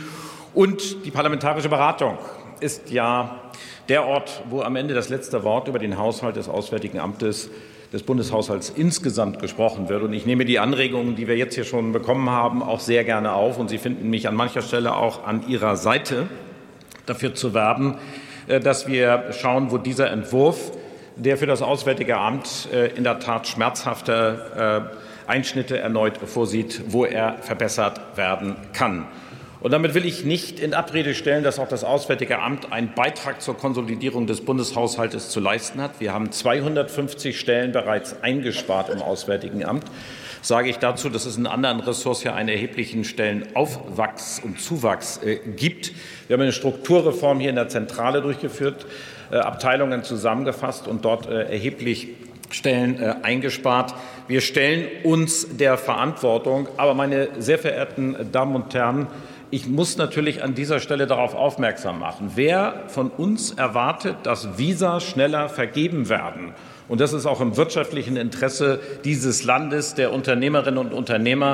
Und die parlamentarische Beratung ist ja der Ort, wo am Ende das letzte Wort über den Haushalt des Auswärtigen Amtes des Bundeshaushalts insgesamt gesprochen wird. Und ich nehme die Anregungen, die wir jetzt hier schon bekommen haben, auch sehr gerne auf. Und Sie finden mich an mancher Stelle auch an Ihrer Seite, dafür zu werben, dass wir schauen, wo dieser Entwurf, der für das Auswärtige Amt in der Tat schmerzhafte Einschnitte erneut vorsieht, wo er verbessert werden kann. Und damit will ich nicht in Abrede stellen, dass auch das Auswärtige Amt einen Beitrag zur Konsolidierung des Bundeshaushaltes zu leisten hat. Wir haben 250 Stellen bereits eingespart im Auswärtigen Amt. Sage ich dazu, dass es in anderen Ressorts ja einen erheblichen Stellenaufwachs und Zuwachs gibt. Wir haben eine Strukturreform hier in der Zentrale durchgeführt, Abteilungen zusammengefasst und dort erheblich Stellen eingespart. Wir stellen uns der Verantwortung. Aber, meine sehr verehrten Damen und Herren, ich muss natürlich an dieser Stelle darauf aufmerksam machen. Wer von uns erwartet, dass Visa schneller vergeben werden, und das ist auch im wirtschaftlichen Interesse dieses Landes, der Unternehmerinnen und Unternehmer,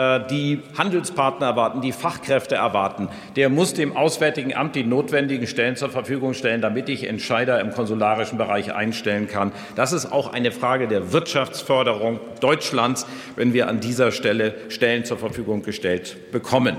die Handelspartner erwarten, die Fachkräfte erwarten, der muss dem Auswärtigen Amt die notwendigen Stellen zur Verfügung stellen, damit ich Entscheider im konsularischen Bereich einstellen kann. Das ist auch eine Frage der Wirtschaftsförderung Deutschlands, wenn wir an dieser Stelle Stellen zur Verfügung gestellt bekommen.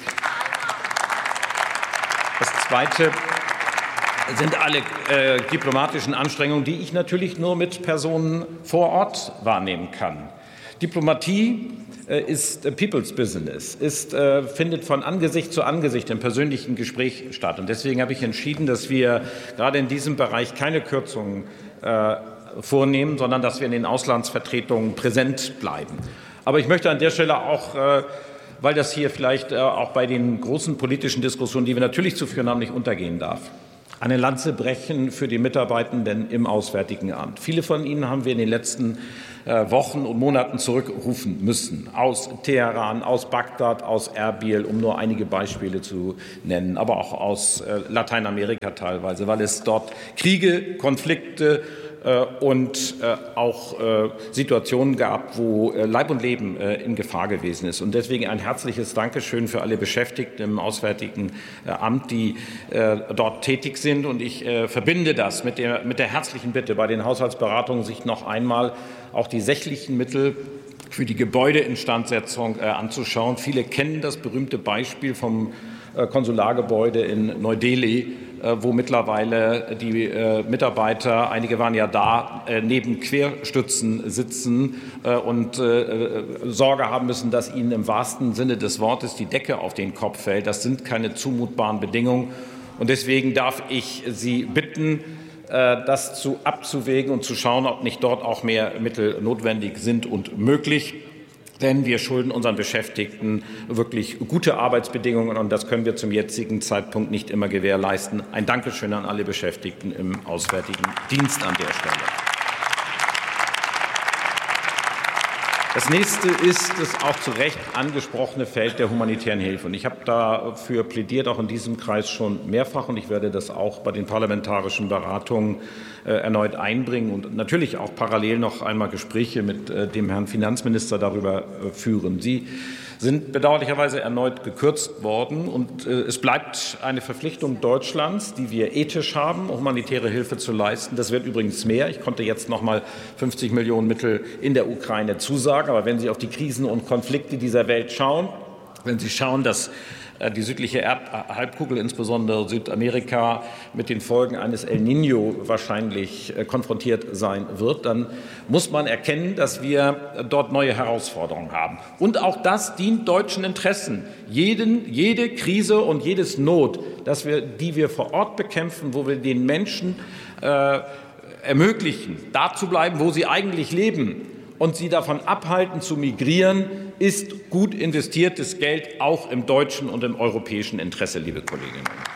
Das Zweite sind alle diplomatischen Anstrengungen, die ich natürlich nur mit Personen vor Ort wahrnehmen kann. Diplomatie ist People's Business, findet von Angesicht zu Angesicht im persönlichen Gespräch statt. Und deswegen habe ich entschieden, dass wir gerade in diesem Bereich keine Kürzungen vornehmen, sondern dass wir in den Auslandsvertretungen präsent bleiben. Aber ich möchte an der Stelle auch, weil das hier vielleicht auch bei den großen politischen Diskussionen, die wir natürlich zu führen haben, nicht untergehen darf. eine Lanze brechen für die Mitarbeitenden im Auswärtigen Amt. Viele von ihnen haben wir in den letzten Wochen und Monaten zurückrufen müssen. Aus Teheran, aus Bagdad, aus Erbil, um nur einige Beispiele zu nennen, aber auch aus Lateinamerika teilweise, weil es dort Kriege, Konflikte und auch Situationen gab, wo Leib und Leben in Gefahr gewesen ist. Und deswegen ein herzliches Dankeschön für alle Beschäftigten im Auswärtigen Amt, die dort tätig sind. Und ich verbinde das mit der herzlichen Bitte, bei den Haushaltsberatungen sich noch einmal auch die sächlichen Mittel für die Gebäudeinstandsetzung anzuschauen. Viele kennen das berühmte Beispiel vom Konsulargebäude in Neu-Delhi, wo mittlerweile die Mitarbeiter, einige waren ja da, neben Querstützen sitzen und Sorge haben müssen, dass ihnen im wahrsten Sinne des Wortes die Decke auf den Kopf fällt. Das sind keine zumutbaren Bedingungen. Und deswegen darf ich Sie bitten, das abzuwägen und zu schauen, ob nicht dort auch mehr Mittel notwendig sind und möglich. Denn wir schulden unseren Beschäftigten wirklich gute Arbeitsbedingungen, und das können wir zum jetzigen Zeitpunkt nicht immer gewährleisten. Ein Dankeschön an alle Beschäftigten im Auswärtigen Dienst an der Stelle. Das nächste ist das auch zu Recht angesprochene Feld der humanitären Hilfe. Und ich habe dafür plädiert, auch in diesem Kreis schon mehrfach, und ich werde das auch bei den parlamentarischen Beratungen erneut einbringen und natürlich auch parallel noch einmal Gespräche mit dem Herrn Finanzminister darüber führen. Sie sind bedauerlicherweise erneut gekürzt worden, und es bleibt eine Verpflichtung Deutschlands, die wir ethisch haben, humanitäre Hilfe zu leisten. Das wird übrigens mehr. Ich konnte jetzt noch mal 50 Millionen Mittel in der Ukraine zusagen. Aber wenn Sie auf die Krisen und Konflikte dieser Welt schauen, wenn Sie schauen, dass die südliche Erdhalbkugel, insbesondere Südamerika, mit den Folgen eines El Niño wahrscheinlich konfrontiert sein wird, dann muss man erkennen, dass wir dort neue Herausforderungen haben. Und auch das dient deutschen Interessen. Jede Krise und jedes Not, die wir vor Ort bekämpfen, wo wir den Menschen ermöglichen, da zu bleiben, wo sie eigentlich leben, und sie davon abhalten zu migrieren, ist gut investiertes Geld, auch im deutschen und im europäischen Interesse, liebe Kolleginnen und Kollegen.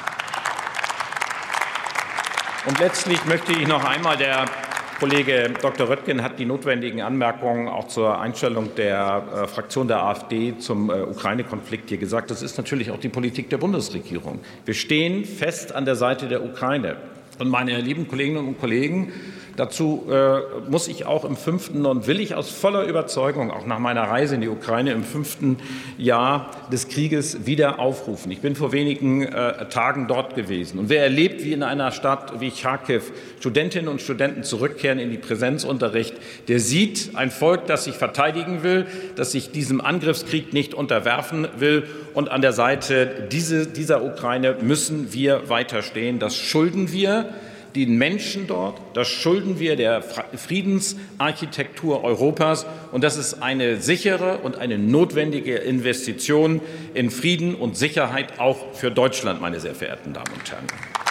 Und letztlich möchte ich noch einmal, der Kollege Dr. Röttgen hat die notwendigen Anmerkungen auch zur Einstellung der Fraktion der AfD zum Ukraine-Konflikt hier gesagt. Das ist natürlich auch die Politik der Bundesregierung. Wir stehen fest an der Seite der Ukraine. Und meine lieben Kolleginnen und Kollegen, dazu muss ich auch im 5. und will ich aus voller Überzeugung auch nach meiner Reise in die Ukraine im 5. Jahr des Krieges wieder aufrufen. Ich bin vor wenigen Tagen dort gewesen. Und wer erlebt, wie in einer Stadt wie Charkiw Studentinnen und Studenten zurückkehren in die Präsenzunterricht, der sieht ein Volk, das sich verteidigen will, das sich diesem Angriffskrieg nicht unterwerfen will. Und an der Seite dieser Ukraine müssen wir weiterstehen. Das schulden wir den Menschen dort, das schulden wir der Friedensarchitektur Europas, und das ist eine sichere und eine notwendige Investition in Frieden und Sicherheit auch für Deutschland, meine sehr verehrten Damen und Herren.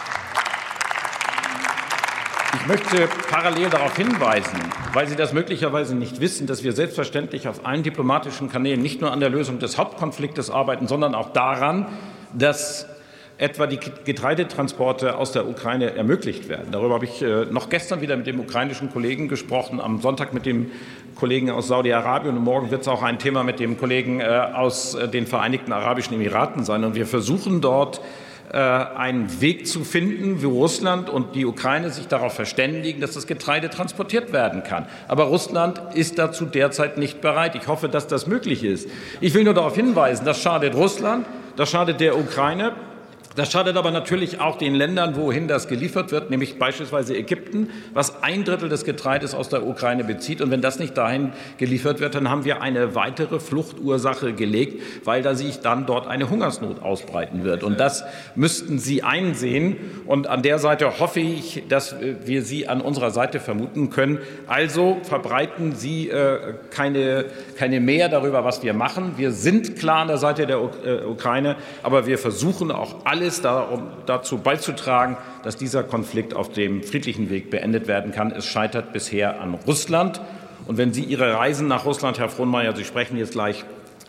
Ich möchte parallel darauf hinweisen, weil Sie das möglicherweise nicht wissen, dass wir selbstverständlich auf allen diplomatischen Kanälen nicht nur an der Lösung des Hauptkonfliktes arbeiten, sondern auch daran, dass etwa die Getreidetransporte aus der Ukraine ermöglicht werden. Darüber habe ich noch gestern wieder mit dem ukrainischen Kollegen gesprochen, am Sonntag mit dem Kollegen aus Saudi-Arabien, und morgen wird es auch ein Thema mit dem Kollegen aus den Vereinigten Arabischen Emiraten sein. Und wir versuchen dort einen Weg zu finden, wo Russland und die Ukraine sich darauf verständigen, dass das Getreide transportiert werden kann. Aber Russland ist dazu derzeit nicht bereit. Ich hoffe, dass das möglich ist. Ich will nur darauf hinweisen, das schadet Russland, das schadet der Ukraine. Das schadet aber natürlich auch den Ländern, wohin das geliefert wird, nämlich beispielsweise Ägypten, was 1/3 des Getreides aus der Ukraine bezieht. Und wenn das nicht dahin geliefert wird, dann haben wir eine weitere Fluchtursache gelegt, weil da sich dann dort eine Hungersnot ausbreiten wird. Und das müssten Sie einsehen. Und an der Seite hoffe ich, dass wir Sie an unserer Seite vermuten können. Also verbreiten Sie keine mehr darüber, was wir machen. Wir sind klar an der Seite der Ukraine, aber wir versuchen auch alles dazu beizutragen, dass dieser Konflikt auf dem friedlichen Weg beendet werden kann. Es scheitert bisher an Russland. Und wenn Sie Ihre Reisen nach Russland, Herr Frohnmayer, Sie sprechen jetzt gleich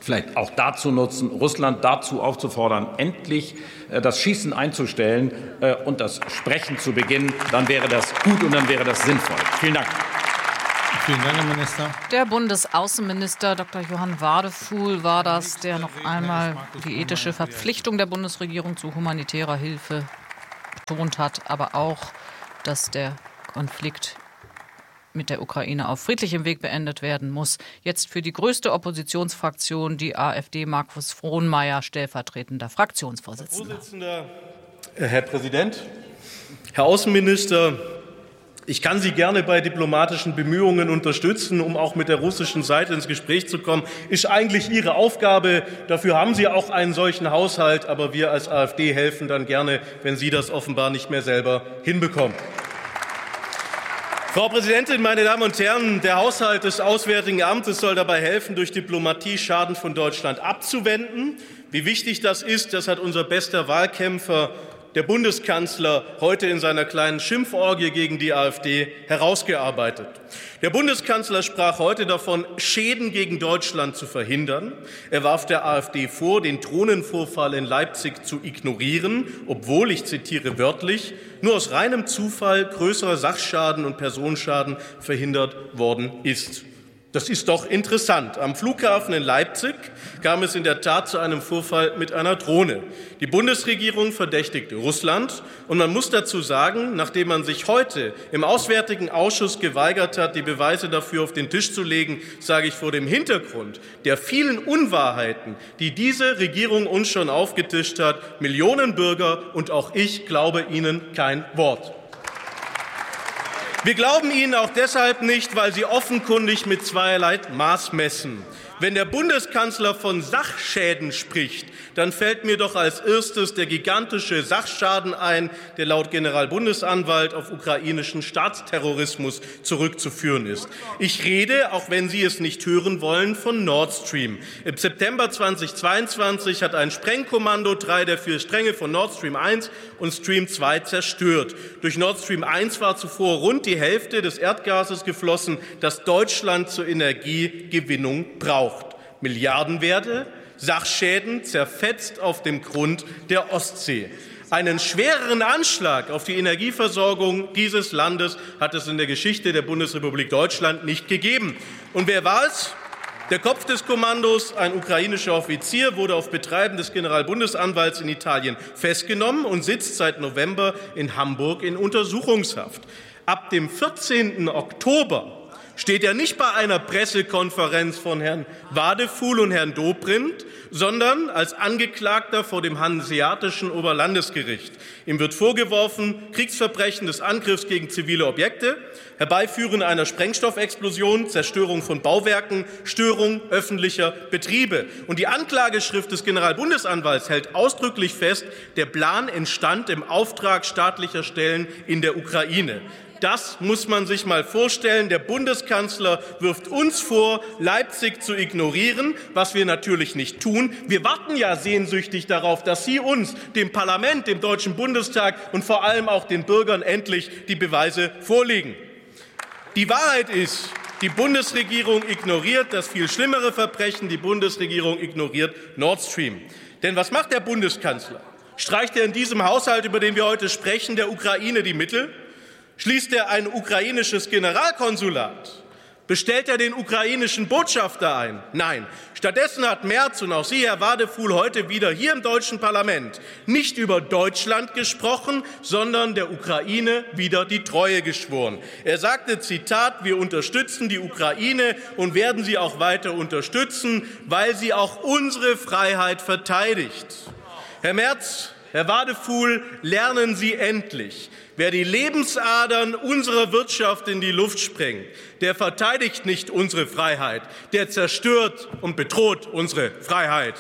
vielleicht auch dazu nutzen, Russland dazu aufzufordern, endlich das Schießen einzustellen und das Sprechen zu beginnen. Dann wäre das gut und dann wäre das sinnvoll. Vielen Dank. Vielen Dank, Herr Minister. Der Bundesaußenminister Dr. Johann Wadefuhl war das, der noch einmal die ethische Verpflichtung der Bundesregierung zu humanitärer Hilfe betont hat, aber auch, dass der Konflikt mit der Ukraine auf friedlichem Weg beendet werden muss. Jetzt für die größte Oppositionsfraktion, die AfD, Markus Frohnmaier, stellvertretender Fraktionsvorsitzender. Herr Präsident, Herr Außenminister, ich kann Sie gerne bei diplomatischen Bemühungen unterstützen, um auch mit der russischen Seite ins Gespräch zu kommen. Ist eigentlich Ihre Aufgabe. Dafür haben Sie auch einen solchen Haushalt. Aber wir als AfD helfen dann gerne, wenn Sie das offenbar nicht mehr selber hinbekommen. Frau Präsidentin, meine Damen und Herren, der Haushalt des Auswärtigen Amtes soll dabei helfen, durch Diplomatie Schaden von Deutschland abzuwenden. Wie wichtig das ist, das hat unser bester Wahlkämpfer, der Bundeskanzler, heute in seiner kleinen Schimpforgie gegen die AfD herausgearbeitet. Der Bundeskanzler sprach heute davon, Schäden gegen Deutschland zu verhindern. Er warf der AfD vor, den Drohnenvorfall in Leipzig zu ignorieren, obwohl, ich zitiere wörtlich, nur aus reinem Zufall größerer Sachschaden und Personenschaden verhindert worden ist. Das ist doch interessant. Am Flughafen in Leipzig kam es in der Tat zu einem Vorfall mit einer Drohne. Die Bundesregierung verdächtigte Russland. Und man muss dazu sagen, nachdem man sich heute im Auswärtigen Ausschuss geweigert hat, die Beweise dafür auf den Tisch zu legen, sage ich vor dem Hintergrund der vielen Unwahrheiten, die diese Regierung uns schon aufgetischt hat, Millionen Bürger und auch ich glaube ihnen kein Wort. Wir glauben Ihnen auch deshalb nicht, weil Sie offenkundig mit zweierlei Maß messen. Wenn der Bundeskanzler von Sachschäden spricht, dann fällt mir doch als erstes der gigantische Sachschaden ein, der laut Generalbundesanwalt auf ukrainischen Staatsterrorismus zurückzuführen ist. Ich rede, auch wenn Sie es nicht hören wollen, von Nord Stream. Im September 2022 hat ein Sprengkommando 3 der 4 Stränge von Nord Stream 1 und Stream 2 zerstört. Durch Nord Stream 1 war zuvor rund die Hälfte des Erdgases geflossen, das Deutschland zur Energiegewinnung braucht. Milliardenwerte, Sachschäden zerfetzt auf dem Grund der Ostsee. Einen schwereren Anschlag auf die Energieversorgung dieses Landes hat es in der Geschichte der Bundesrepublik Deutschland nicht gegeben. Und wer war es? Der Kopf des Kommandos, ein ukrainischer Offizier, wurde auf Betreiben des Generalbundesanwalts in Italien festgenommen und sitzt seit November in Hamburg in Untersuchungshaft. Ab dem 14. Oktober steht er nicht bei einer Pressekonferenz von Herrn Wadefuhl und Herrn Dobrindt, sondern als Angeklagter vor dem Hanseatischen Oberlandesgericht. Ihm wird vorgeworfen, Kriegsverbrechen des Angriffs gegen zivile Objekte, Herbeiführen einer Sprengstoffexplosion, Zerstörung von Bauwerken, Störung öffentlicher Betriebe. Und die Anklageschrift des Generalbundesanwalts hält ausdrücklich fest, der Plan entstand im Auftrag staatlicher Stellen in der Ukraine. Das muss man sich mal vorstellen. Der Bundeskanzler wirft uns vor, Leipzig zu ignorieren, was wir natürlich nicht tun. Wir warten ja sehnsüchtig darauf, dass Sie uns, dem Parlament, dem Deutschen Bundestag und vor allem auch den Bürgern endlich die Beweise vorlegen. Die Wahrheit ist, die Bundesregierung ignoriert das viel schlimmere Verbrechen. Die Bundesregierung ignoriert Nord Stream. Denn was macht der Bundeskanzler? Streicht er in diesem Haushalt, über den wir heute sprechen, der Ukraine die Mittel? Schließt er ein ukrainisches Generalkonsulat? Bestellt er den ukrainischen Botschafter ein? Nein. Stattdessen hat Merz und auch Sie, Herr Wadefuhl, heute wieder hier im deutschen Parlament nicht über Deutschland gesprochen, sondern der Ukraine wieder die Treue geschworen. Er sagte, Zitat, wir unterstützen die Ukraine und werden sie auch weiter unterstützen, weil sie auch unsere Freiheit verteidigt. Herr Merz, Herr Wadefuhl, lernen Sie endlich. Wer die Lebensadern unserer Wirtschaft in die Luft sprengt, der verteidigt nicht unsere Freiheit, der zerstört und bedroht unsere Freiheit.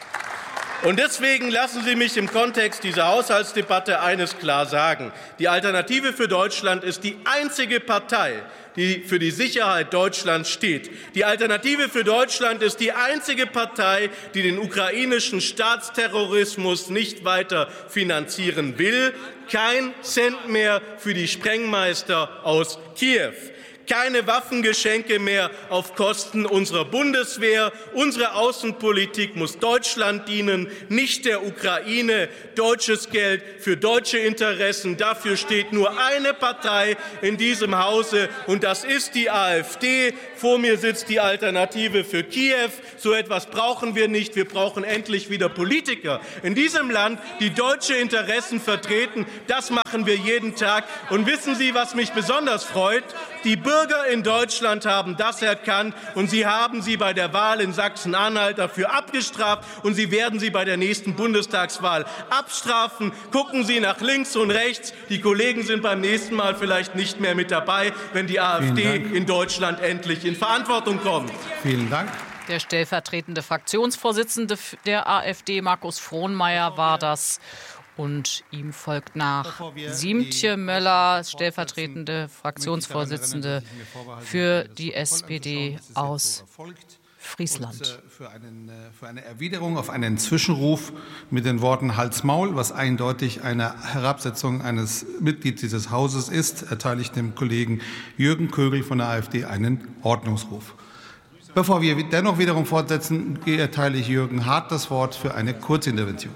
Und deswegen lassen Sie mich im Kontext dieser Haushaltsdebatte eines klar sagen. Die Alternative für Deutschland ist die einzige Partei, die für die Sicherheit Deutschlands steht. Die Alternative für Deutschland ist die einzige Partei, die den ukrainischen Staatsterrorismus nicht weiter finanzieren will. Kein Cent mehr für die Sprengmeister aus Kiew. Keine Waffengeschenke mehr auf Kosten unserer Bundeswehr. Unsere Außenpolitik muss Deutschland dienen, nicht der Ukraine. Deutsches Geld für deutsche Interessen. Dafür steht nur eine Partei in diesem Hause, und das ist die AfD. Vor mir sitzt die Alternative für Kiew. So etwas brauchen wir nicht. Wir brauchen endlich wieder Politiker in diesem Land, die deutsche Interessen vertreten. Das machen wir jeden Tag. Und wissen Sie, was mich besonders freut? Die Bürger in Deutschland haben das erkannt, und sie haben sie bei der Wahl in Sachsen-Anhalt dafür abgestraft, und sie werden sie bei der nächsten Bundestagswahl abstrafen. Gucken Sie nach links und rechts. Die Kollegen sind beim nächsten Mal vielleicht nicht mehr mit dabei, wenn die AfD in Deutschland endlich in Verantwortung kommt. Vielen Dank. Der stellvertretende Fraktionsvorsitzende der AfD, Markus Frohnmayer, war das. Und ihm folgt nach Siemtje Möller, stellvertretende Fraktionsvorsitzende für die SPD aus Friesland. Für eine Erwiderung auf einen Zwischenruf mit den Worten Hals-Maul, was eindeutig eine Herabsetzung eines Mitglieds dieses Hauses ist, erteile ich dem Kollegen Jürgen Kögel von der AfD einen Ordnungsruf. Bevor wir dennoch wiederum fortsetzen, erteile ich Jürgen Hart das Wort für eine Kurzintervention.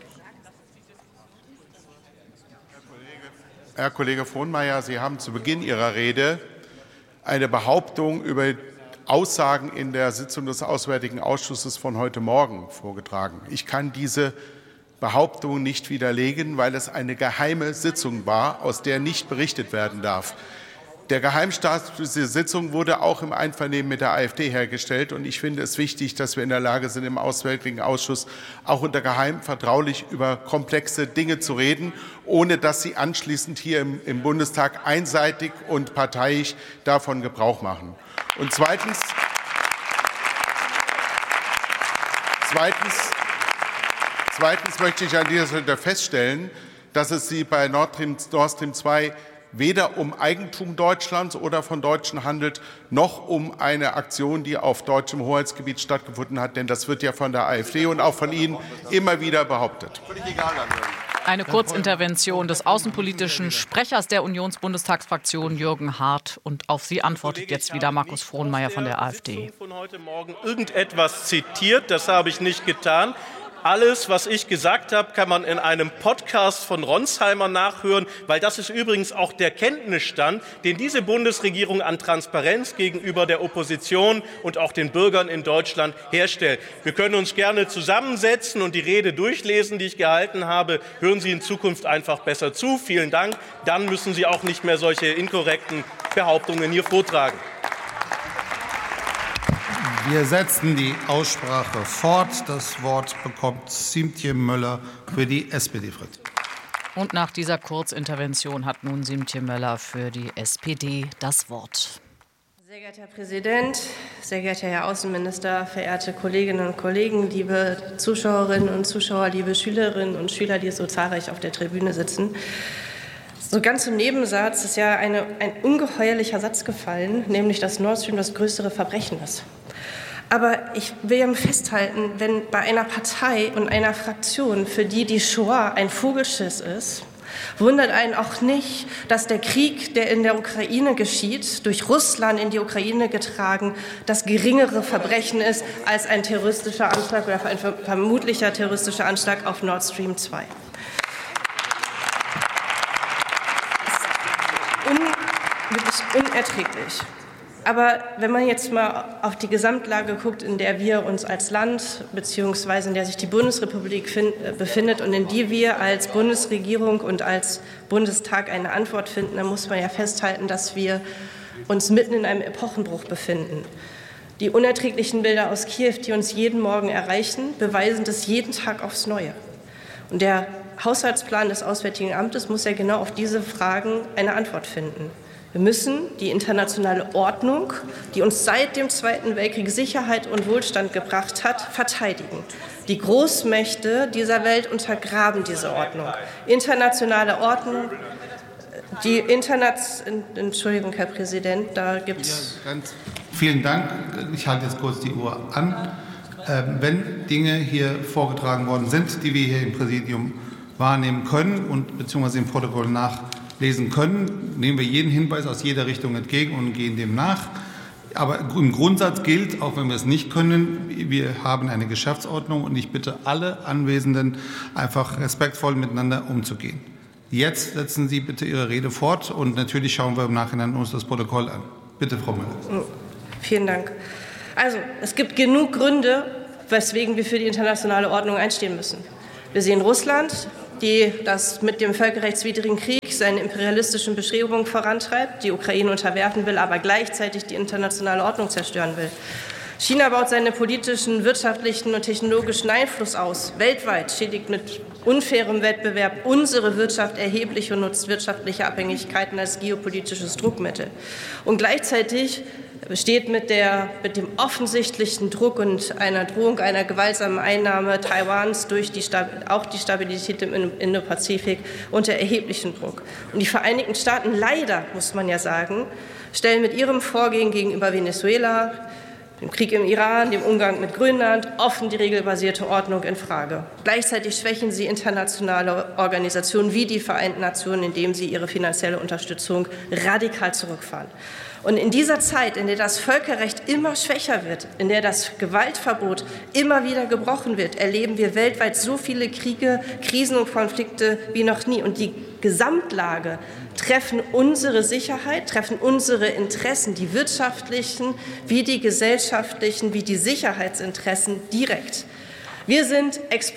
Herr Kollege Frohnmayer, Sie haben zu Beginn Ihrer Rede eine Behauptung über Aussagen in der Sitzung des Auswärtigen Ausschusses von heute Morgen vorgetragen. Ich kann diese Behauptung nicht widerlegen, weil es eine geheime Sitzung war, aus der nicht berichtet werden darf. Der Geheimstatus dieser Sitzung wurde auch im Einvernehmen mit der AfD hergestellt. Und ich finde es wichtig, dass wir in der Lage sind, im Auswärtigen Ausschuss auch unter Geheim vertraulich über komplexe Dinge zu reden, ohne dass Sie anschließend hier im Bundestag einseitig und parteiisch davon Gebrauch machen. Und zweitens möchte ich an dieser Stelle feststellen, dass es Sie bei Nord Stream 2 weder um Eigentum Deutschlands oder von Deutschen handelt, noch um eine Aktion, die auf deutschem Hoheitsgebiet stattgefunden hat. Denn das wird ja von der AfD und auch von Ihnen immer wieder behauptet. Eine Kurzintervention des außenpolitischen Sprechers der Unionsbundestagsfraktion Jürgen Hart. Und auf sie antwortet jetzt wieder Markus Frohnmayer von der AfD. Von heute Morgen irgendetwas zitiert, das habe ich nicht getan. Alles, was ich gesagt habe, kann man in einem Podcast von Ronsheimer nachhören, weil das ist übrigens auch der Kenntnisstand, den diese Bundesregierung an Transparenz gegenüber der Opposition und auch den Bürgern in Deutschland herstellt. Wir können uns gerne zusammensetzen und die Rede durchlesen, die ich gehalten habe. Hören Sie in Zukunft einfach besser zu. Vielen Dank. Dann müssen Sie auch nicht mehr solche inkorrekten Behauptungen hier vortragen. Wir setzen die Aussprache fort. Das Wort bekommt Siemtje Möller für die SPD-Fraktion. Und nach dieser Kurzintervention hat nun Siemtje Möller für die SPD das Wort. Sehr geehrter Herr Präsident, sehr geehrter Herr Außenminister, verehrte Kolleginnen und Kollegen, liebe Zuschauerinnen und Zuschauer, liebe Schülerinnen und Schüler, die so zahlreich auf der Tribüne sitzen. So ganz im Nebensatz ist ja ein ungeheuerlicher Satz gefallen, nämlich dass Nord Stream das größere Verbrechen ist. Aber ich will ja festhalten, wenn bei einer Partei und einer Fraktion, für die die Shoah ein Vogelschiss ist, wundert einen auch nicht, dass der Krieg, der in der Ukraine geschieht, durch Russland in die Ukraine getragen, das geringere Verbrechen ist als ein terroristischer Anschlag oder ein vermutlicher terroristischer Anschlag auf Nord Stream 2. Wirklich unerträglich. Aber wenn man jetzt mal auf die Gesamtlage guckt, in der wir uns als Land bzw. in der sich die Bundesrepublik befindet und in die wir als Bundesregierung und als Bundestag eine Antwort finden, dann muss man ja festhalten, dass wir uns mitten in einem Epochenbruch befinden. Die unerträglichen Bilder aus Kiew, die uns jeden Morgen erreichen, beweisen das jeden Tag aufs Neue. Und der Haushaltsplan des Auswärtigen Amtes muss ja genau auf diese Fragen eine Antwort finden. Wir müssen die internationale Ordnung, die uns seit dem Zweiten Weltkrieg Sicherheit und Wohlstand gebracht hat, verteidigen. Die Großmächte dieser Welt untergraben diese Ordnung. Internationale Ordnung, Entschuldigung, Herr Präsident, da gibt es... Vielen Dank. Ich halte jetzt kurz die Uhr an. Wenn Dinge hier vorgetragen worden sind, die wir hier im Präsidium wahrnehmen können und beziehungsweise im Protokoll nachlesen lesen können, nehmen wir jeden Hinweis aus jeder Richtung entgegen und gehen dem nach. Aber im Grundsatz gilt, auch wenn wir es nicht können, wir haben eine Geschäftsordnung und ich bitte alle Anwesenden, einfach respektvoll miteinander umzugehen. Jetzt setzen Sie bitte Ihre Rede fort und natürlich schauen wir im Nachhinein uns das Protokoll an. Bitte, Frau Müller. Vielen Dank. Also, es gibt genug Gründe, weswegen wir für die internationale Ordnung einstehen müssen. Wir sehen Russland, die das mit dem völkerrechtswidrigen Krieg seine imperialistischen Bestrebungen vorantreibt, die Ukraine unterwerfen will, aber gleichzeitig die internationale Ordnung zerstören will. China baut seinen politischen, wirtschaftlichen und technologischen Einfluss aus. Weltweit schädigt mit unfairem Wettbewerb unsere Wirtschaft erheblich und nutzt wirtschaftliche Abhängigkeiten als geopolitisches Druckmittel. Und gleichzeitig besteht mit dem offensichtlichen Druck und einer Drohung einer gewaltsamen Einnahme Taiwans durch auch die Stabilität im Indopazifik unter erheblichen Druck. Und die Vereinigten Staaten, leider muss man ja sagen, stellen mit ihrem Vorgehen gegenüber Venezuela, dem Krieg im Iran, dem Umgang mit Grönland offen die regelbasierte Ordnung infrage. Gleichzeitig schwächen sie internationale Organisationen wie die Vereinten Nationen, indem sie ihre finanzielle Unterstützung radikal zurückfahren. Und in dieser Zeit, in der das Völkerrecht immer schwächer wird, in der das Gewaltverbot immer wieder gebrochen wird, erleben wir weltweit so viele Kriege, Krisen und Konflikte wie noch nie. Und die Gesamtlage treffen unsere Sicherheit, treffen unsere Interessen, die wirtschaftlichen wie die gesellschaftlichen, wie die Sicherheitsinteressen direkt. Wir sind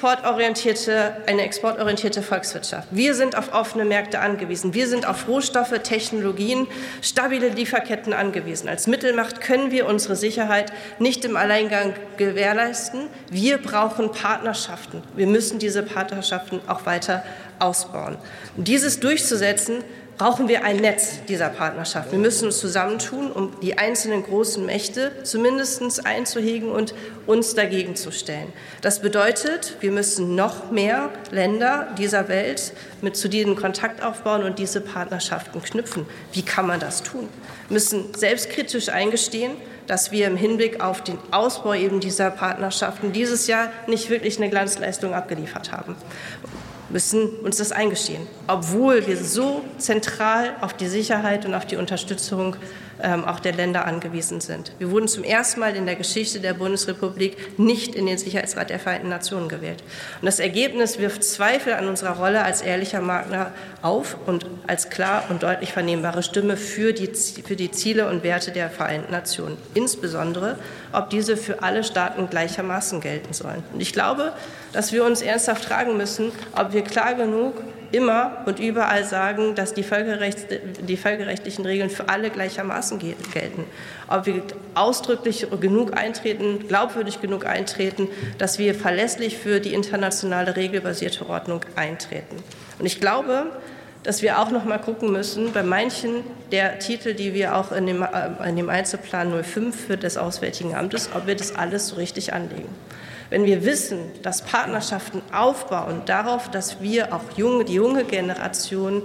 eine exportorientierte Volkswirtschaft. Wir sind auf offene Märkte angewiesen. Wir sind auf Rohstoffe, Technologien, stabile Lieferketten angewiesen. Als Mittelmacht können wir unsere Sicherheit nicht im Alleingang gewährleisten. Wir brauchen Partnerschaften. Wir müssen diese Partnerschaften auch weiter ausbauen. Um dieses durchzusetzen, brauchen wir ein Netz dieser Partnerschaft. Wir müssen uns zusammentun, um die einzelnen großen Mächte zumindest einzuhegen und uns dagegen zu stellen. Das bedeutet, wir müssen noch mehr Länder dieser Welt zu denen Kontakt aufbauen und diese Partnerschaften knüpfen. Wie kann man das tun? Wir müssen selbstkritisch eingestehen, dass wir im Hinblick auf den Ausbau eben dieser Partnerschaften dieses Jahr nicht wirklich eine Glanzleistung abgeliefert haben. Müssen uns das eingestehen, obwohl wir so zentral auf die Sicherheit und auf die Unterstützung auch der Länder angewiesen sind. Wir wurden zum ersten Mal in der Geschichte der Bundesrepublik nicht in den Sicherheitsrat der Vereinten Nationen gewählt. Und das Ergebnis wirft Zweifel an unserer Rolle als ehrlicher Partner auf und als klar und deutlich vernehmbare Stimme für die Ziele und Werte der Vereinten Nationen. Insbesondere, ob diese für alle Staaten gleichermaßen gelten sollen. Und ich glaube, dass wir uns ernsthaft fragen müssen, ob wir klar genug immer und überall sagen, dass die völkerrechtlichen Regeln für alle gleichermaßen gelten. Ob wir ausdrücklich genug eintreten, glaubwürdig genug eintreten, dass wir verlässlich für die internationale regelbasierte Ordnung eintreten. Und ich glaube, dass wir auch noch mal gucken müssen, bei manchen der Titel, die wir auch in dem Einzelplan 05 für des Auswärtigen Amtes, ob wir das alles so richtig anlegen. Wenn wir wissen, dass Partnerschaften aufbauen darauf, dass wir auch die junge Generation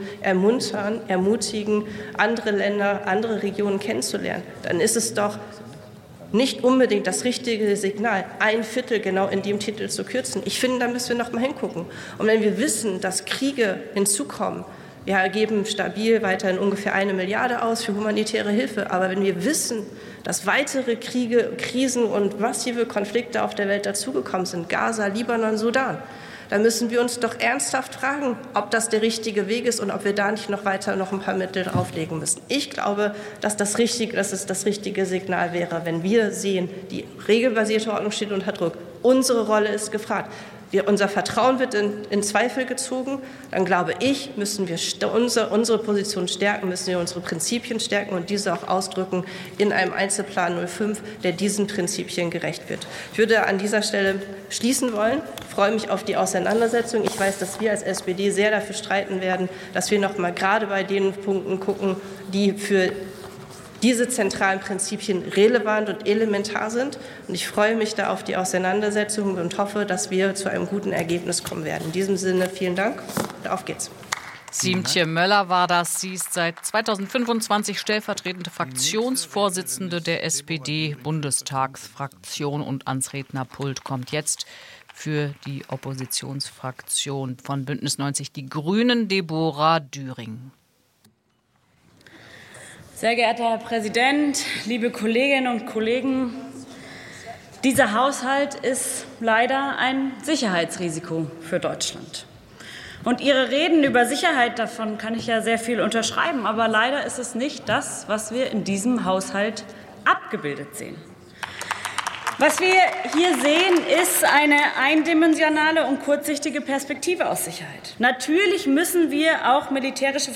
ermutigen, andere Länder, andere Regionen kennenzulernen, dann ist es doch nicht unbedingt das richtige Signal, 1/4 genau in dem Titel zu kürzen. Ich finde, da müssen wir noch mal hingucken. Und wenn wir wissen, dass Kriege hinzukommen, wir geben stabil weiterhin ungefähr 1 Milliarde aus für humanitäre Hilfe. Aber wenn wir wissen, dass weitere Kriege, Krisen und massive Konflikte auf der Welt dazugekommen sind, Gaza, Libanon, Sudan, dann müssen wir uns doch ernsthaft fragen, ob das der richtige Weg ist und ob wir da nicht noch ein paar Mittel drauflegen müssen. Ich glaube, dass es das richtige Signal wäre, wenn wir sehen, die regelbasierte Ordnung steht unter Druck. Unsere Rolle ist gefragt. Unser Vertrauen wird in Zweifel gezogen, dann glaube ich, müssen wir unsere Position stärken, müssen wir unsere Prinzipien stärken und diese auch ausdrücken in einem Einzelplan 05, der diesen Prinzipien gerecht wird. Ich würde an dieser Stelle schließen wollen. Ich freue mich auf die Auseinandersetzung. Ich weiß, dass wir als SPD sehr dafür streiten werden, dass wir noch mal gerade bei den Punkten gucken, die für diese zentralen Prinzipien relevant und elementar sind. Und ich freue mich da auf die Auseinandersetzung und hoffe, dass wir zu einem guten Ergebnis kommen werden. In diesem Sinne vielen Dank und auf geht's. Siemtje Möller war das. Sie ist seit 2025 stellvertretende Fraktionsvorsitzende der SPD-Bundestagsfraktion und ans Rednerpult kommt jetzt für die Oppositionsfraktion von Bündnis 90 Die Grünen Deborah Düring. Sehr geehrter Herr Präsident, liebe Kolleginnen und Kollegen! Dieser Haushalt ist leider ein Sicherheitsrisiko für Deutschland. Und Ihre Reden über Sicherheit, davon kann ich ja sehr viel unterschreiben. Aber leider ist es nicht das, was wir in diesem Haushalt abgebildet sehen. Was wir hier sehen, ist eine eindimensionale und kurzsichtige Perspektive aus Sicherheit. Natürlich müssen wir auch militärische